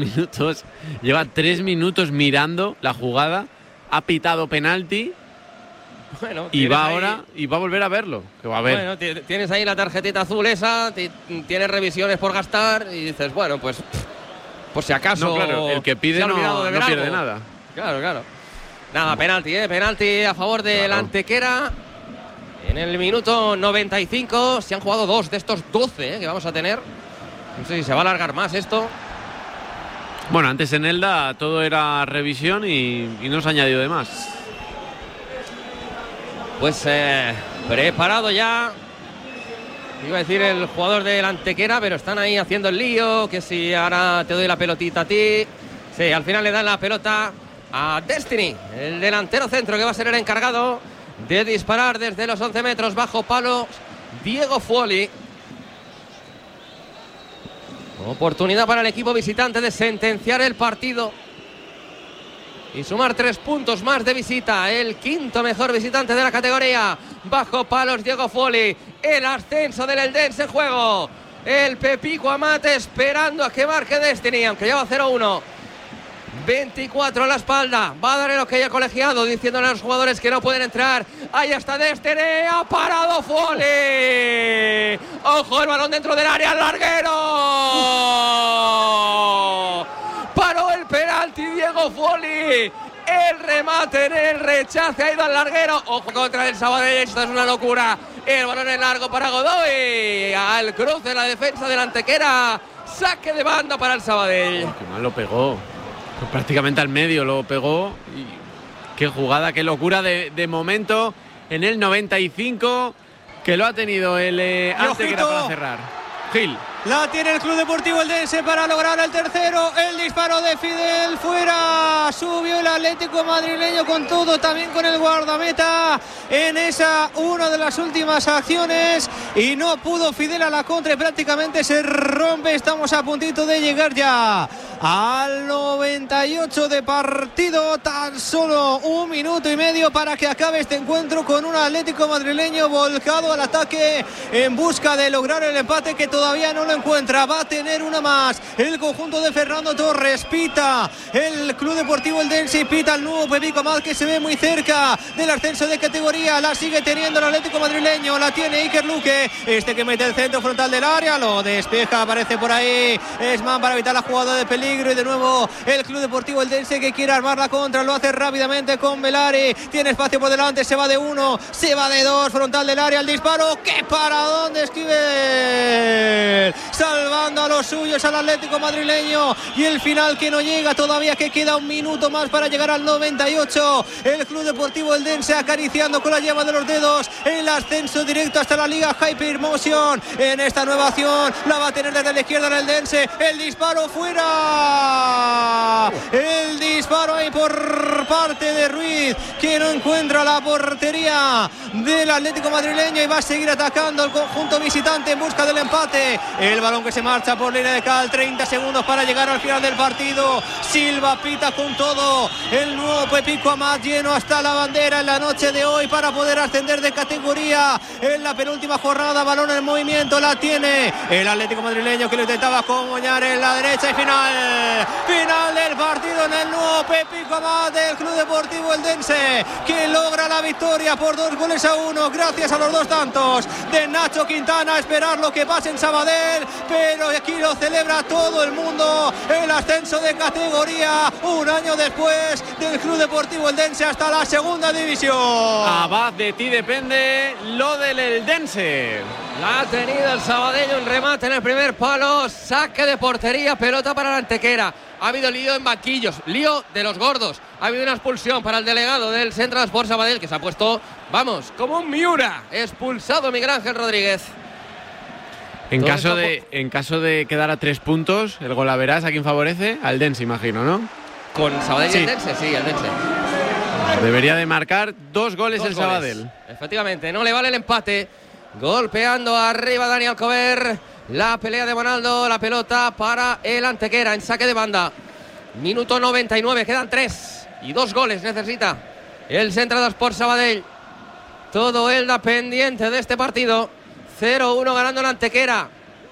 minutos mirando la jugada, ha pitado penalti. Bueno, y va ahora y va a volver a verlo. Que va a ver. Bueno, tienes ahí la tarjetita azul esa, tienes revisiones por gastar y dices, bueno, pues por si acaso. No, claro, el que pide no pierde nada. Claro. Nada, penalti a favor del Antequera. En el minuto 95 se han jugado 2 de estos 12 que vamos a tener. No sé si se va a alargar más esto. Bueno, antes en Elda todo era revisión y no se ha añadido de más. Pues preparado ya. Iba a decir el jugador del Antequera, pero están ahí haciendo el lío. Que si ahora te doy la pelotita a ti. Sí, al final le dan la pelota a Destiny, el delantero centro que va a ser el encargado de disparar desde los 11 metros bajo palos. Diego Fuoli. Oportunidad para el equipo visitante de sentenciar el partido y sumar 3 puntos más de visita. El quinto mejor visitante de la categoría. Bajo palos Diego Fuoli. El ascenso del Eldense en juego. El Pepico Amate esperando a que marque Destiny, aunque lleva 0-1. 24 a la espalda. Va a dar el ok al colegiado, diciéndole a los jugadores que no pueden entrar. Ahí está Destiny. Ha parado Fuoli. Ojo, el balón dentro del área. ¡Al larguero! Paró el penalti Diego Fuoli. El remate en el rechace ha ido al larguero. Ojo contra el Sabadell. Esto es una locura. El balón en largo para Godoy. Al cruce la defensa del Antequera. Saque de banda para el Sabadell. Qué mal lo pegó. Prácticamente al medio lo pegó. Y qué jugada, qué locura de momento en el 95 que lo ha tenido el Antequera para cerrar. Gil. La tiene el Club Deportivo Eldense para lograr el tercero. El disparo de Fidel fuera. Subió el Atlético madrileño con todo, también con el guardameta en esa una de las últimas acciones. Y no pudo Fidel a la contra y prácticamente se rompe. Estamos a puntito de llegar ya al 98 de partido. Tan solo 1 minuto y medio para que acabe este encuentro con un Atlético madrileño volcado al ataque en busca de lograr el empate que todavía no lo encuentra. Va a tener una más el conjunto de Fernando Torres. Pita el Club Deportivo Eldense y pita el nuevo Pepico Amat, que se ve muy cerca del ascenso de categoría. La sigue teniendo el Atlético madrileño. La tiene Iker Luque, este que mete el centro frontal del área, lo despeja, aparece por ahí Esman para evitar la jugada de peligro. peligro y de nuevo el Club Deportivo Eldense que quiere armar la contra, lo hace rápidamente con Velari, tiene espacio por delante, se va de 1, se va de 2, frontal del área, el disparo, ¡qué paradón de Esquivel! Salvando a los suyos al Atlético madrileño y el final que no llega todavía, que queda un minuto más para llegar al 98. El Club Deportivo Eldense acariciando con la yema de los dedos el ascenso directo hasta la Liga Hypermotion. En esta nueva acción la va a tener desde la izquierda el Eldense, el disparo fuera, el disparo ahí por parte de Ruiz, que no encuentra la portería del Atlético madrileño y va a seguir atacando el conjunto visitante en busca del empate. El balón que se marcha por línea de cal, 30 segundos para llegar al final del partido. Silva pita con todo, el nuevo Pepico Amat lleno hasta la bandera en la noche de hoy para poder ascender de categoría en la penúltima jornada. Balón en movimiento, la tiene el Atlético madrileño, que lo intentaba con Moñar en la derecha, y final del partido en el nuevo Pepico Amat del Club Deportivo Eldense, que logra la victoria por 2-1 gracias a los 2 tantos de Nacho Quintana. Esperar lo que pase en Sabadell, pero aquí lo celebra todo el mundo, el ascenso de categoría un año después del Club Deportivo Eldense hasta la segunda división. Abad, de ti depende lo del Eldense. La ha tenido el sabadeño, un remate en el primer palo, saque de portería, pelota para la Antequera. Ha habido lío en banquillos, lío de los gordos. Ha habido una expulsión para el delegado del Central Sport Sabadell, que se ha puesto, vamos, como un Miura. Expulsado Miguel Ángel Rodríguez. En caso de quedar a 3 puntos, el golaveras, ¿a quién favorece? Al Eldense, imagino, ¿no? Con Sabadell sí. Y Eldense, sí, Eldense. Debería de marcar 2 goles el Sabadell. Efectivamente, no le vale el empate. Golpeando arriba Dani Alcover. La pelea de Bonaldo, la pelota para el Antequera en saque de banda. Minuto 99, quedan 3 y 2 goles necesita el Central Sport Sabadell. Todo Elda pendiente de este partido. 0-1 ganando el Antequera.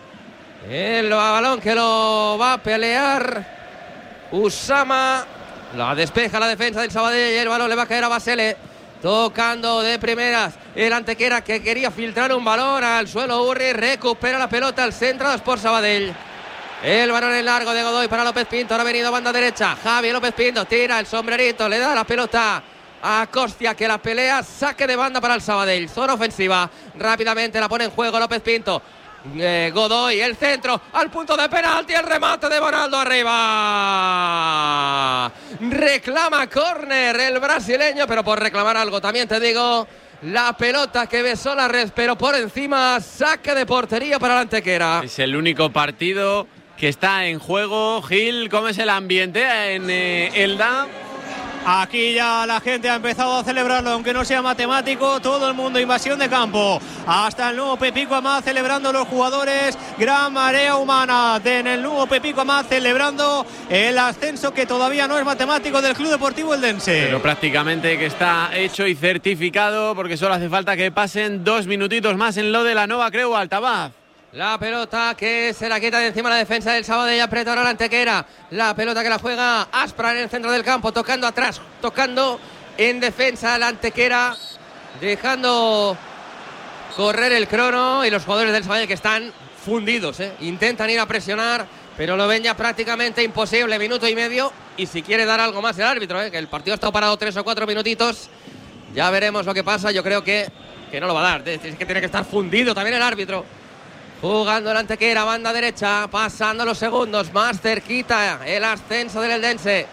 El balón que lo va a pelear Usama. La despeja la defensa del Sabadell y el balón le va a caer a Basele. Tocando de primeras el Antequera, que quería filtrar un balón al suelo. Urri recupera la pelota al Central Sport Sabadell. El balón en largo de Godoy para López Pinto. Ahora ha venido banda derecha. Javi López Pinto tira el sombrerito, le da la pelota a Costia, que la pelea. Saque de banda para el Sabadell. Zona ofensiva. Rápidamente la pone en juego López Pinto. Godoy, el centro al punto de penalti, el remate de Bonaldo arriba. Reclama córner el brasileño, pero por reclamar algo también te digo, la pelota que besó la red, pero por encima, saque de portería para la Antequera. Es el único partido que está en juego. Gil, ¿cómo es el ambiente en Elda? Aquí ya la gente ha empezado a celebrarlo, aunque no sea matemático. Todo el mundo, invasión de campo. Hasta el nuevo Pepico Amat celebrando los jugadores. Gran marea humana en el nuevo Pepico Amat celebrando el ascenso, que todavía no es matemático, del Club Deportivo Eldense. Pero prácticamente que está hecho y certificado, porque solo hace falta que pasen 2 minutitos más en lo de la Nova Creu Altabaz. La pelota que se la quita de encima la defensa del Sabadell, aprieta ahora la Antequera. La pelota que la juega Aspra en el centro del campo, tocando atrás, tocando en defensa la Antequera, dejando correr el crono, y los jugadores del Sabadell que están fundidos, intentan ir a presionar, pero lo ven ya prácticamente imposible. Minuto y medio, y si quiere dar algo más el árbitro, que el partido ha estado parado 3 o 4 minutitos, ya veremos lo que pasa. Yo creo que no lo va a dar, es que tiene que estar fundido también el árbitro. Jugando el Antequera, banda derecha, pasando los segundos, más cerquita el ascenso del Eldense.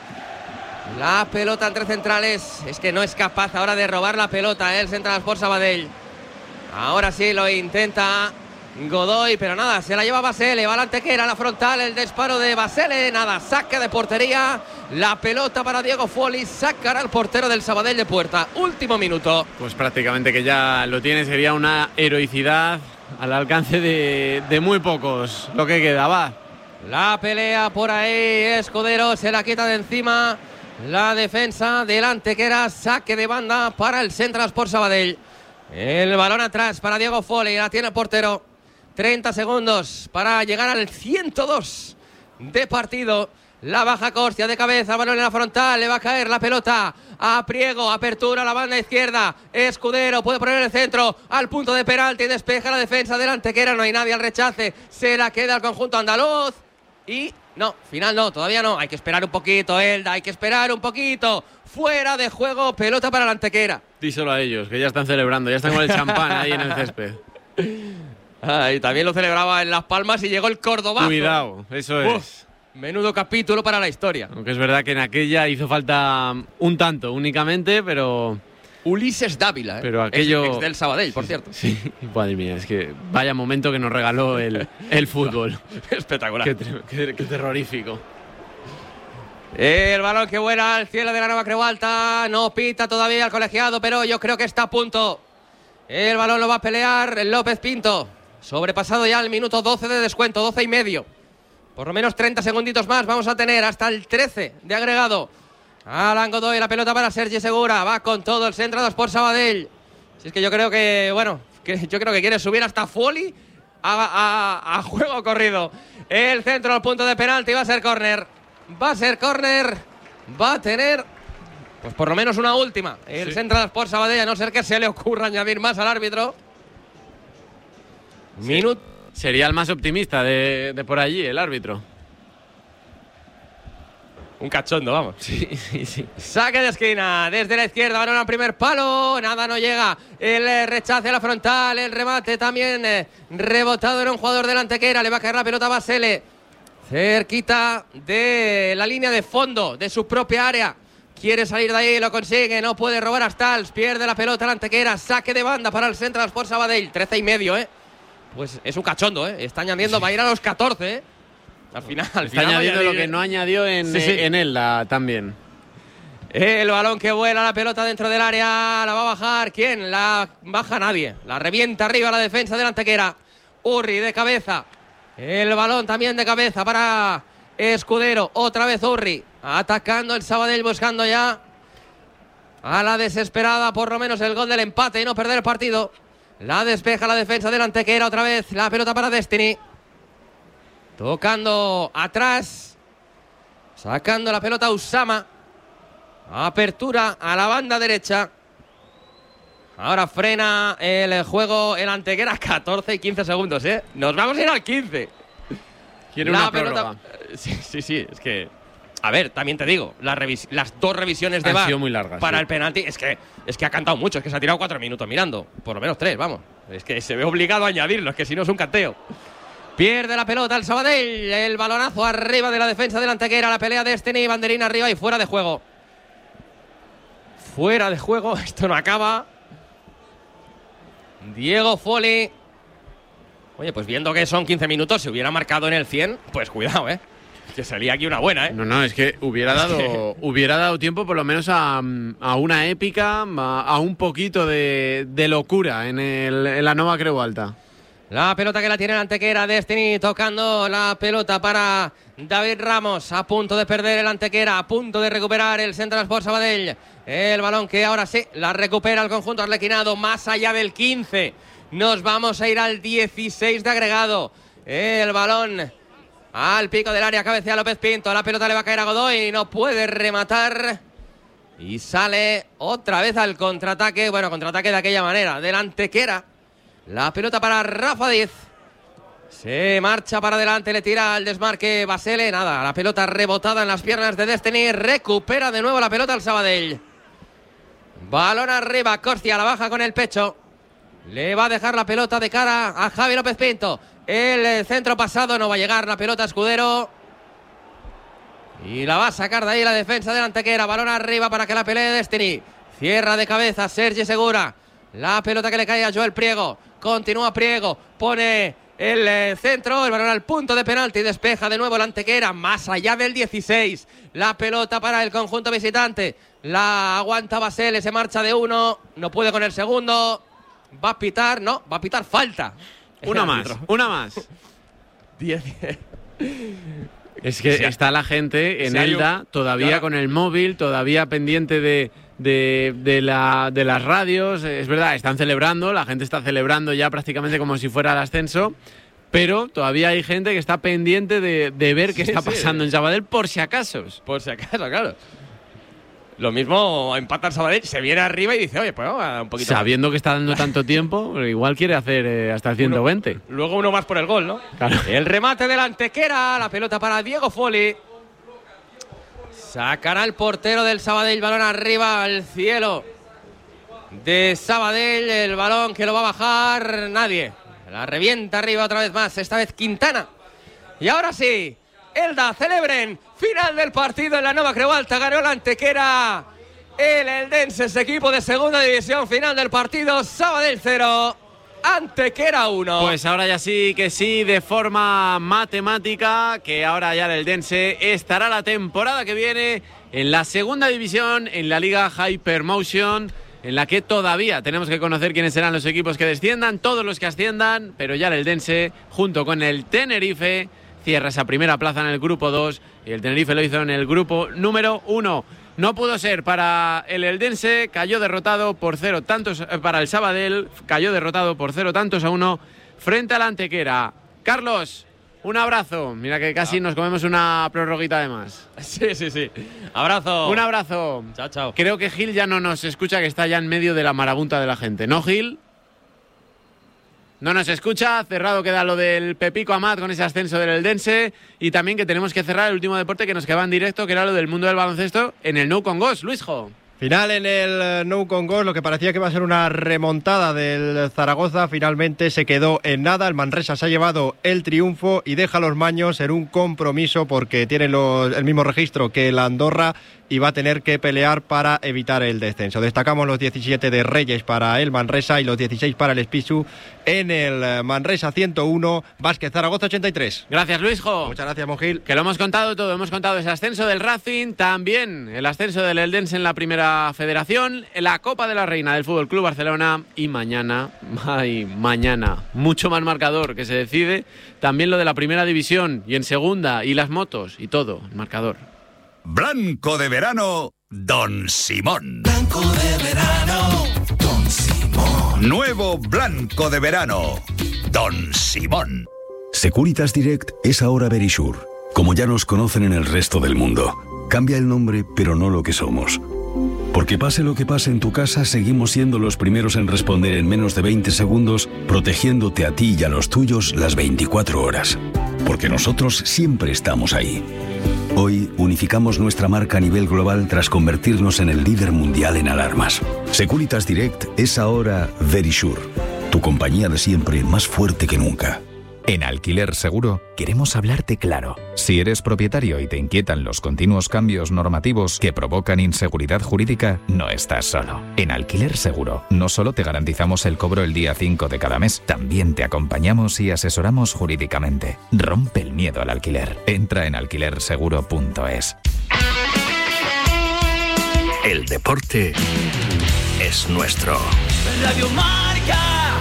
La pelota entre centrales, es que no es capaz ahora de robar la pelota el Central Sport Sabadell. Ahora sí lo intenta Godoy, pero nada, se la lleva Basele, va la Antequera, la frontal, el disparo de Basele, nada, saque de portería, la pelota para Diego Foli, sacará al portero del Sabadell de puerta. Último minuto. Pues prácticamente que ya lo tiene, sería una heroicidad al alcance de muy pocos lo que queda. Va la pelea por ahí, Escudero se la quita de encima la defensa del Antequera. Saque de banda para el Central Sport Sabadell. El balón atrás para Diego Foli, la tiene el portero. 30 segundos para llegar al 102 de partido. La baja Costia de cabeza, balón en la frontal, le va a caer la pelota a Priego, apertura a la banda izquierda, Escudero puede poner el centro al punto de penalti, despeja la defensa del Antequera, no hay nadie al rechace, se la queda al conjunto andaluz y No, final no, todavía no. Hay que esperar un poquito, Elda, hay que esperar un poquito. Fuera de juego, pelota para la Antequera. Díselo a ellos, que ya están celebrando, ya están con el champán ahí en el césped. Y también lo celebraba en Las Palmas y llegó el Cordobazo. Cuidado, eso es. Menudo capítulo para la historia. Aunque es verdad que en aquella hizo falta un tanto únicamente, pero... Ulises Dávila, pero aquello... ex del Sabadell, por cierto. Sí, madre mía, es que vaya momento que nos regaló el fútbol. Espectacular. Qué terrorífico. El balón que vuela al cielo de la Nueva Creu Alta. No pita todavía el colegiado, pero yo creo que está a punto. El balón lo va a pelear López Pinto. Sobrepasado ya el minuto 12 de descuento, 12 y medio. Por lo menos 30 segunditos más vamos a tener hasta el 13 de agregado. Alan Godoy, la pelota para Sergi Segura. Va con todo el centro de Sport Sabadell. Si es que yo creo que, yo creo que quiere subir hasta Foley a juego corrido. El centro al punto de penalti va a ser córner. Va a ser córner. Va a tener, pues por lo menos una última. El Central Sport Sabadell, a no ser que se le ocurra añadir más al árbitro. Sí. Sería el más optimista de por allí, el árbitro. Un cachondo, vamos. Sí. Saque de esquina, desde la izquierda, balón al primer palo, nada, no llega. El rechace a la frontal, el remate también rebotado en un jugador de la Antequera. Le va a caer la pelota a Basele, cerquita de la línea de fondo de su propia área. Quiere salir de ahí, lo consigue, no puede robar a Stals, pierde la pelota la Antequera. Saque de banda para el Central Sport Sabadell, 13 y medio, Pues es un cachondo, Está añadiendo, va a ir a los 14, Al final está añadiendo lo que no añadió en Elda también. El balón que vuela, la pelota dentro del área. La va a bajar. ¿Quién? La baja nadie. La revienta arriba la defensa de la Antequera. Urri de cabeza. El balón también de cabeza para Escudero. Otra vez Urri. Atacando el Sabadell, buscando ya a la desesperada por lo menos el gol del empate y no perder el partido. La despeja la defensa de la Antequera. Otra vez la pelota para Destiny. Tocando atrás, sacando la pelota a Usama. Apertura a la banda derecha. Ahora frena el juego el Antequera. 14 y 15 segundos, Nos vamos a ir al 15. Quiere una prórroga. Sí, es que... A ver, también te digo, las dos revisiones de VAR han sido muy largas, para el penalti, es que ha cantado mucho, es que se ha tirado 4 minutos mirando. Por lo menos 3, vamos. Es que se ve obligado a añadirlo, es que si no es un canteo. Pierde la pelota el Sabadell. El balonazo arriba de la defensa de la Antequera. La pelea de Destiny. Banderín arriba y fuera de juego. Fuera de juego. Esto no acaba. Diego Foley. Oye, pues viendo que son 15 minutos, si hubiera marcado en el 100, pues cuidado, Que salía aquí una buena, No, es que hubiera dado tiempo por lo menos a una épica, a un poquito de locura en la Nueva Creu Alta. La pelota que la tiene la Antequera, Destiny tocando la pelota para David Ramos, a punto de perder el Antequera, a punto de recuperar el Central Sport Sabadell. El balón que ahora sí la recupera el conjunto arlequinado, más allá del 15. Nos vamos a ir al 16 de agregado. El balón al pico del área, cabecea López Pinto, la pelota le va a caer a Godoy, no puede rematar. Y sale otra vez al contraataque, contraataque de aquella manera, del Antequera. La pelota para Rafa Díez. Se marcha para adelante, le tira al desmarque Basele. Nada, la pelota rebotada en las piernas de Destiny. Recupera de nuevo la pelota al Sabadell. Balón arriba, Corcia la baja con el pecho. Le va a dejar la pelota de cara a Javi López Pinto. El centro pasado, no va a llegar la pelota Escudero. Y la va a sacar de ahí la defensa de la Antequera. Balón arriba para que la pelee Destiny. Cierra de cabeza Sergi Segura. La pelota que le cae a Joel Priego. Continúa Priego. Pone el centro. El balón al punto de penalti. Despeja de nuevo la Antequera. Más allá del 16. La pelota para el conjunto visitante. La aguanta Basele. Se marcha de uno. No puede con el segundo. Va a pitar. No, va a pitar falta. Una más. 10. Es que está la gente en Elda todavía con el móvil, todavía pendiente de las radios. Es verdad, están celebrando, la gente está celebrando ya prácticamente como si fuera el ascenso, pero todavía hay gente que está pendiente de ver qué está pasando en Sabadell por si acaso. Por si acaso, claro. Lo mismo empata el Sabadell, se viene arriba y dice, oye, pues vamos a un poquito sabiendo más. que está dando tanto tiempo, igual quiere hacer hasta el 120. Luego uno más por el gol, ¿no? Claro. El remate del Antequera, la pelota para Diego Foli. Sacará el portero del Sabadell, balón arriba al cielo de Sabadell, el balón que lo va a bajar nadie. La revienta arriba otra vez más, esta vez Quintana. Y ahora sí, Elda, celebren, final del partido en la Nueva Creu Alta, ganó el Antequera. El Eldense es equipo de segunda división, final del partido, Sabadell 0. Antequera 1. Pues ahora ya sí que sí, de forma matemática, que ahora ya el Eldense estará la temporada que viene en la segunda división, en la Liga Hypermotion, en la que todavía tenemos que conocer quiénes serán los equipos que desciendan, todos los que asciendan, pero ya el Eldense, junto con el Tenerife, cierra esa primera plaza en el grupo 2 y el Tenerife lo hizo en el grupo número 1. No pudo ser para el Eldense, cayó derrotado por 0 tantos para el Sabadell, cayó derrotado por 0 tantos a 1 frente al Antequera. Carlos, un abrazo. Mira que casi nos comemos una prorroguita de más. Sí. Abrazo. Un abrazo. Chao. Creo que Gil ya no nos escucha, que está ya en medio de la marabunta de la gente. ¿No, Gil? No nos escucha, cerrado queda lo del Pepico Amat con ese ascenso del Eldense y también que tenemos que cerrar el último deporte que nos quedaba en directo, que era lo del mundo del baloncesto en el Nou Congost. Luisjo. Final en el Nou Congost, lo que parecía que iba a ser una remontada del Zaragoza, finalmente se quedó en nada. El Manresa se ha llevado el triunfo y deja a los maños en un compromiso porque tienen el mismo registro que el Andorra y va a tener que pelear para evitar el descenso. Destacamos los 17 de Reyes para el Manresa y los 16 para el Espisu. En el Manresa 101, Vázquez Zaragoza 83. Gracias, Luisjo. Muchas gracias, Monjil. Que lo hemos contado todo, hemos contado ese ascenso del Racing, también el ascenso del Eldense en la primera federación, la Copa de la Reina del Fútbol Club Barcelona y mañana, mucho más marcador que se decide, también lo de la primera división y en segunda y las motos y todo, el marcador. Blanco de verano, Don Simón. Blanco de verano, Don Simón. Nuevo blanco de verano, Don Simón. Securitas Direct es ahora Verisure, como ya nos conocen en el resto del mundo. Cambia el nombre, pero no lo que somos. Porque pase lo que pase en tu casa, seguimos siendo los primeros en responder en menos de 20 segundos, protegiéndote a ti y a los tuyos las 24 horas. Porque nosotros siempre estamos ahí. Hoy unificamos nuestra marca a nivel global tras convertirnos en el líder mundial en alarmas. Securitas Direct es ahora Verisure, tu compañía de siempre más fuerte que nunca. En Alquiler Seguro queremos hablarte claro. Si eres propietario y te inquietan los continuos cambios normativos que provocan inseguridad jurídica, no estás solo. En Alquiler Seguro no solo te garantizamos el cobro el día 5 de cada mes, también te acompañamos y asesoramos jurídicamente. Rompe el miedo al alquiler. Entra en alquilerseguro.es. El deporte es nuestro. Radio Marca.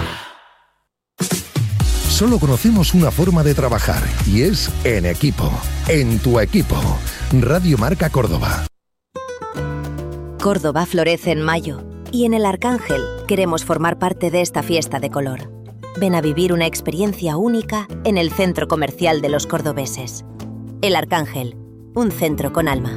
Solo conocemos una forma de trabajar y es en equipo. En tu equipo. Radio Marca Córdoba. Córdoba florece en mayo y en El Arcángel queremos formar parte de esta fiesta de color. Ven a vivir una experiencia única en el centro comercial de los cordobeses. El Arcángel, un centro con alma.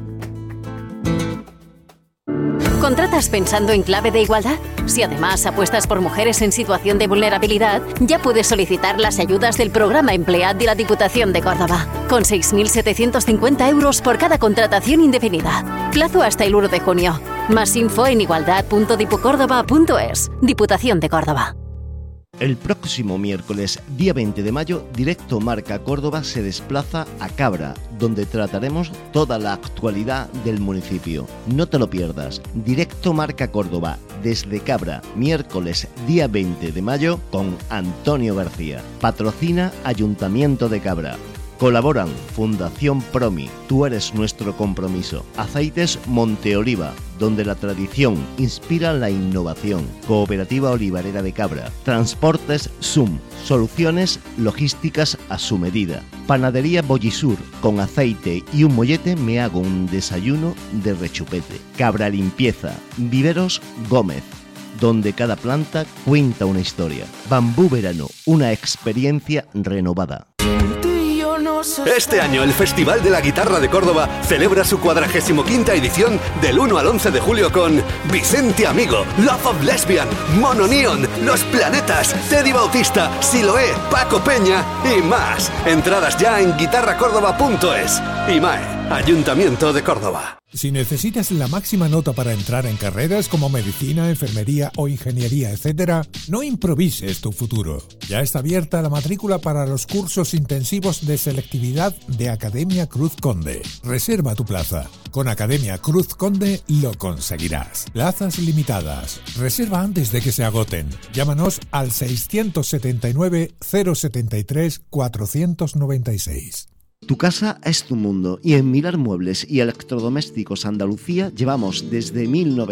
¿Contratas pensando en clave de igualdad? Si además apuestas por mujeres en situación de vulnerabilidad, ya puedes solicitar las ayudas del programa Emplead de la Diputación de Córdoba, con 6.750 euros por cada contratación indefinida. Plazo hasta el 1 de junio. Más info en igualdad.dipucórdoba.es. Diputación de Córdoba. El próximo miércoles, día 20 de mayo, Directo Marca Córdoba se desplaza a Cabra, donde trataremos toda la actualidad del municipio. No te lo pierdas. Directo Marca Córdoba, desde Cabra, miércoles, día 20 de mayo, con Antonio García. Patrocina Ayuntamiento de Cabra. Colaboran Fundación Promi, Tú eres nuestro compromiso. Aceites Monteoliva, donde la tradición inspira la innovación. Cooperativa Olivarera de Cabra. Transportes Zoom, soluciones logísticas a su medida. Panadería Bollisur, con aceite y un mollete me hago un desayuno de rechupete. Cabra Limpieza, Viveros Gómez, donde cada planta cuenta una historia. Bambú Verano, una experiencia renovada. No Este año el Festival de la Guitarra de Córdoba celebra su 45ª edición del 1 al 11 de julio con Vicente Amigo, Love of Lesbian, Mono Neon, Los Planetas, Teddy Bautista, Siloé, Paco Peña y más. Entradas ya en guitarracórdoba.es. IMAE, Ayuntamiento de Córdoba. Si necesitas la máxima nota para entrar en carreras como medicina, enfermería o ingeniería, etc., no improvises tu futuro. Ya está abierta la matrícula para los cursos intensivos de selectividad de Academia Cruz Conde. Reserva tu plaza. Con Academia Cruz Conde lo conseguirás. Plazas limitadas. Reserva antes de que se agoten. Llámanos al 679 073 496. Tu casa es tu mundo y en Milar Muebles y Electrodomésticos Andalucía llevamos desde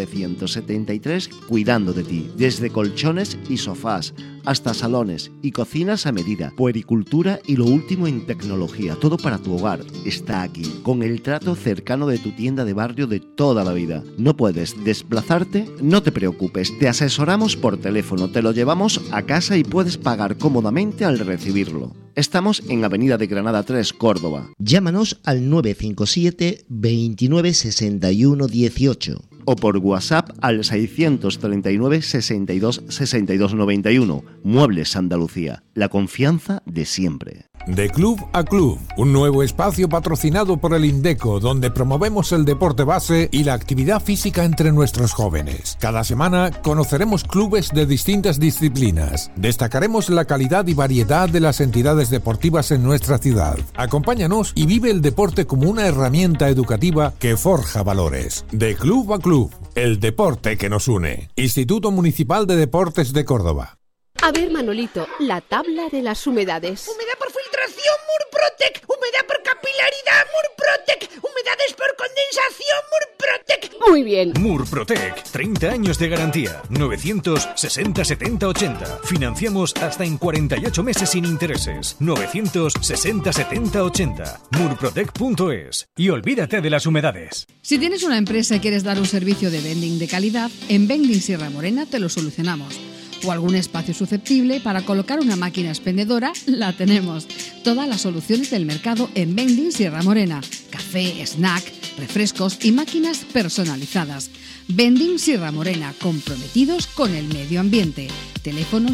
1973 cuidando de ti, desde colchones y sofás hasta salones y cocinas a medida, puericultura y lo último en tecnología, todo para tu hogar está aquí, con el trato cercano de tu tienda de barrio de toda la vida. ¿No puedes desplazarte? No te preocupes, te asesoramos por teléfono, te lo llevamos a casa y puedes pagar cómodamente al recibirlo. Estamos en Avenida de Granada 3, Córdoba. Llámanos al 957 29 61 18 o por WhatsApp al 639 62 62 91. Muebles Andalucía, la confianza de siempre. De Club a Club, un nuevo espacio patrocinado por el Indeco, donde promovemos el deporte base y la actividad física entre nuestros jóvenes. Cada semana conoceremos clubes de distintas disciplinas. Destacaremos la calidad y variedad de las entidades deportivas en nuestra ciudad. Acompáñanos y vive el deporte como una herramienta educativa que forja valores. De Club a Club, el deporte que nos une. Instituto Municipal de Deportes de Córdoba. A ver, Manolito, la tabla de las humedades. Humedad por filtración, Murprotec. Humedad por capilaridad, Murprotec. Humedades por condensación, Murprotec. Muy bien. Murprotec, 30 años de garantía. 960 70 80. Financiamos hasta en 48 meses sin intereses. 960 70 80. Murprotec.es. Y olvídate de las humedades. Si tienes una empresa y quieres dar un servicio de vending de calidad, en Vending Sierra Morena te lo solucionamos. O algún espacio susceptible para colocar una máquina expendedora, la tenemos. Todas las soluciones del mercado en Vending Sierra Morena. Café, snack, refrescos y máquinas personalizadas. Vending Sierra Morena, comprometidos con el medio ambiente. Teléfono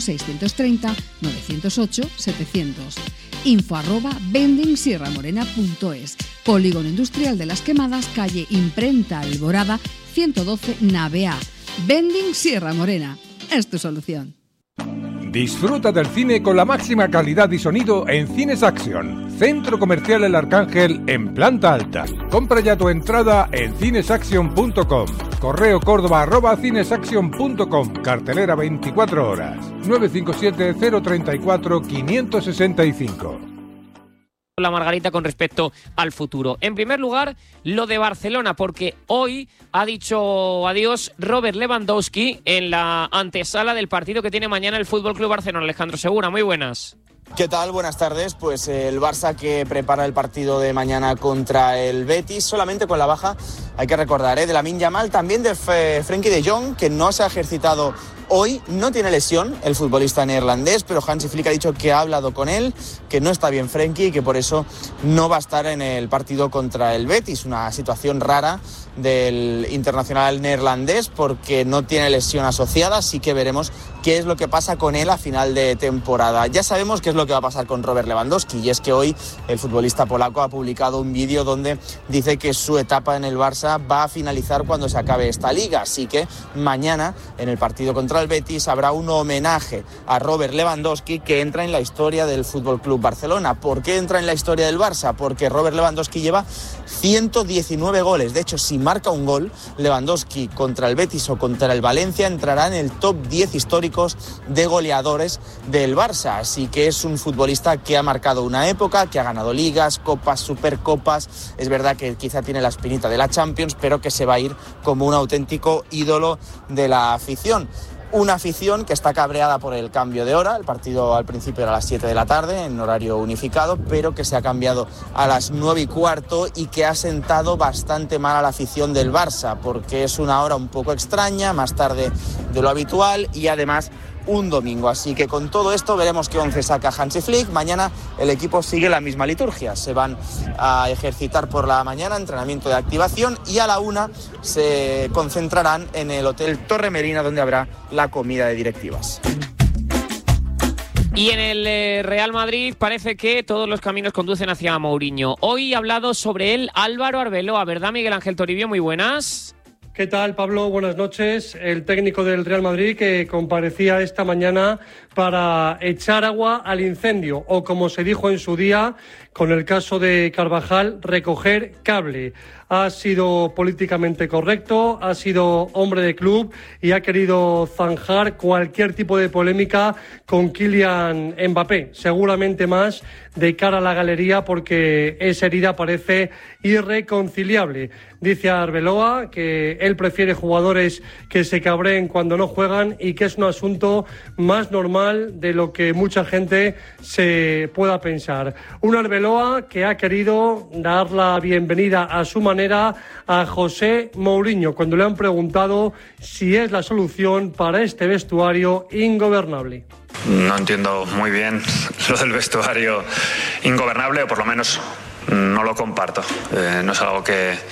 630-908-700. info@vendingsierramorena.es. Polígono Industrial de las Quemadas, calle Imprenta Alborada, 112 Nave A. Vending Sierra Morena. Es tu solución. Disfruta del cine con la máxima calidad y sonido en Cines Action, Centro Comercial El Arcángel en planta alta. Compra ya tu entrada en cinesaction.com. Correo Córdoba@cinesaction.com. Cartelera 24 horas. 957 034 565. La Margarita con respecto al futuro. En primer lugar, lo de Barcelona, porque hoy ha dicho adiós Robert Lewandowski en la antesala del partido que tiene mañana el Fútbol Club Barcelona. Alejandro Segura, muy buenas. ¿Qué tal? Buenas tardes. Pues el Barça que prepara el partido de mañana contra el Betis, solamente con la baja, hay que recordar, de Lamine Yamal, también de Frenkie de Jong, que no se ha ejercitado hoy, no tiene lesión el futbolista neerlandés, pero Hansi Flick ha dicho que ha hablado con él, que no está bien Frenkie y que por eso no va a estar en el partido contra el Betis. Una situación rara del internacional neerlandés porque no tiene lesión asociada, así que veremos qué es lo que pasa con él a final de temporada. Ya sabemos qué es lo que va a pasar con Robert Lewandowski, y es que hoy el futbolista polaco ha publicado un vídeo donde dice que su etapa en el Barça va a finalizar cuando se acabe esta liga, así que mañana en el partido contra el Betis habrá un homenaje a Robert Lewandowski que entra en la historia del Fútbol Club Barcelona. ¿Por qué entra en la historia del Barça? Porque Robert Lewandowski lleva 119 goles. De hecho, si marca un gol Lewandowski contra el Betis o contra el Valencia, entrará en el top 10 históricos de goleadores del Barça. Así que es un futbolista que ha marcado una época, que ha ganado ligas, copas, supercopas. Es verdad que quizá tiene la espinita de la Champions, pero que se va a ir como un auténtico ídolo de la afición. Una afición que está cabreada por el cambio de hora. El partido al principio era a las 7 de la tarde en horario unificado, pero que se ha cambiado a las 9:15 y que ha sentado bastante mal a la afición del Barça, porque es una hora un poco extraña, más tarde de lo habitual, y además un domingo. Así que con todo esto veremos qué 11 saca Hansi Flick. Mañana el equipo sigue la misma liturgia. Se van a ejercitar por la mañana, entrenamiento de activación, y a la 1 se concentrarán en el Hotel Torre Merina, donde habrá la comida de directivas. Y en el Real Madrid parece que todos los caminos conducen hacia Mourinho. Hoy ha hablado sobre él Álvaro Arbeloa, ¿verdad, Miguel Ángel Toribio? Muy buenas. ¿Qué tal, Pablo? Buenas noches. El técnico del Real Madrid que comparecía esta mañana para echar agua al incendio, o como se dijo en su día con el caso de Carvajal, recoger cable. Ha sido políticamente correcto, ha sido hombre de club y ha querido zanjar cualquier tipo de polémica con Kylian Mbappé, seguramente más de cara a la galería, porque esa herida parece irreconciliable. Dice Arbeloa que él prefiere jugadores que se cabreen cuando no juegan y que es un asunto más normal de lo que mucha gente se pueda pensar. Un Arbeloa que ha querido dar la bienvenida a su manera a José Mourinho cuando le han preguntado si es la solución para este vestuario ingobernable. No entiendo muy bien lo del vestuario ingobernable, o por lo menos no lo comparto. No es algo que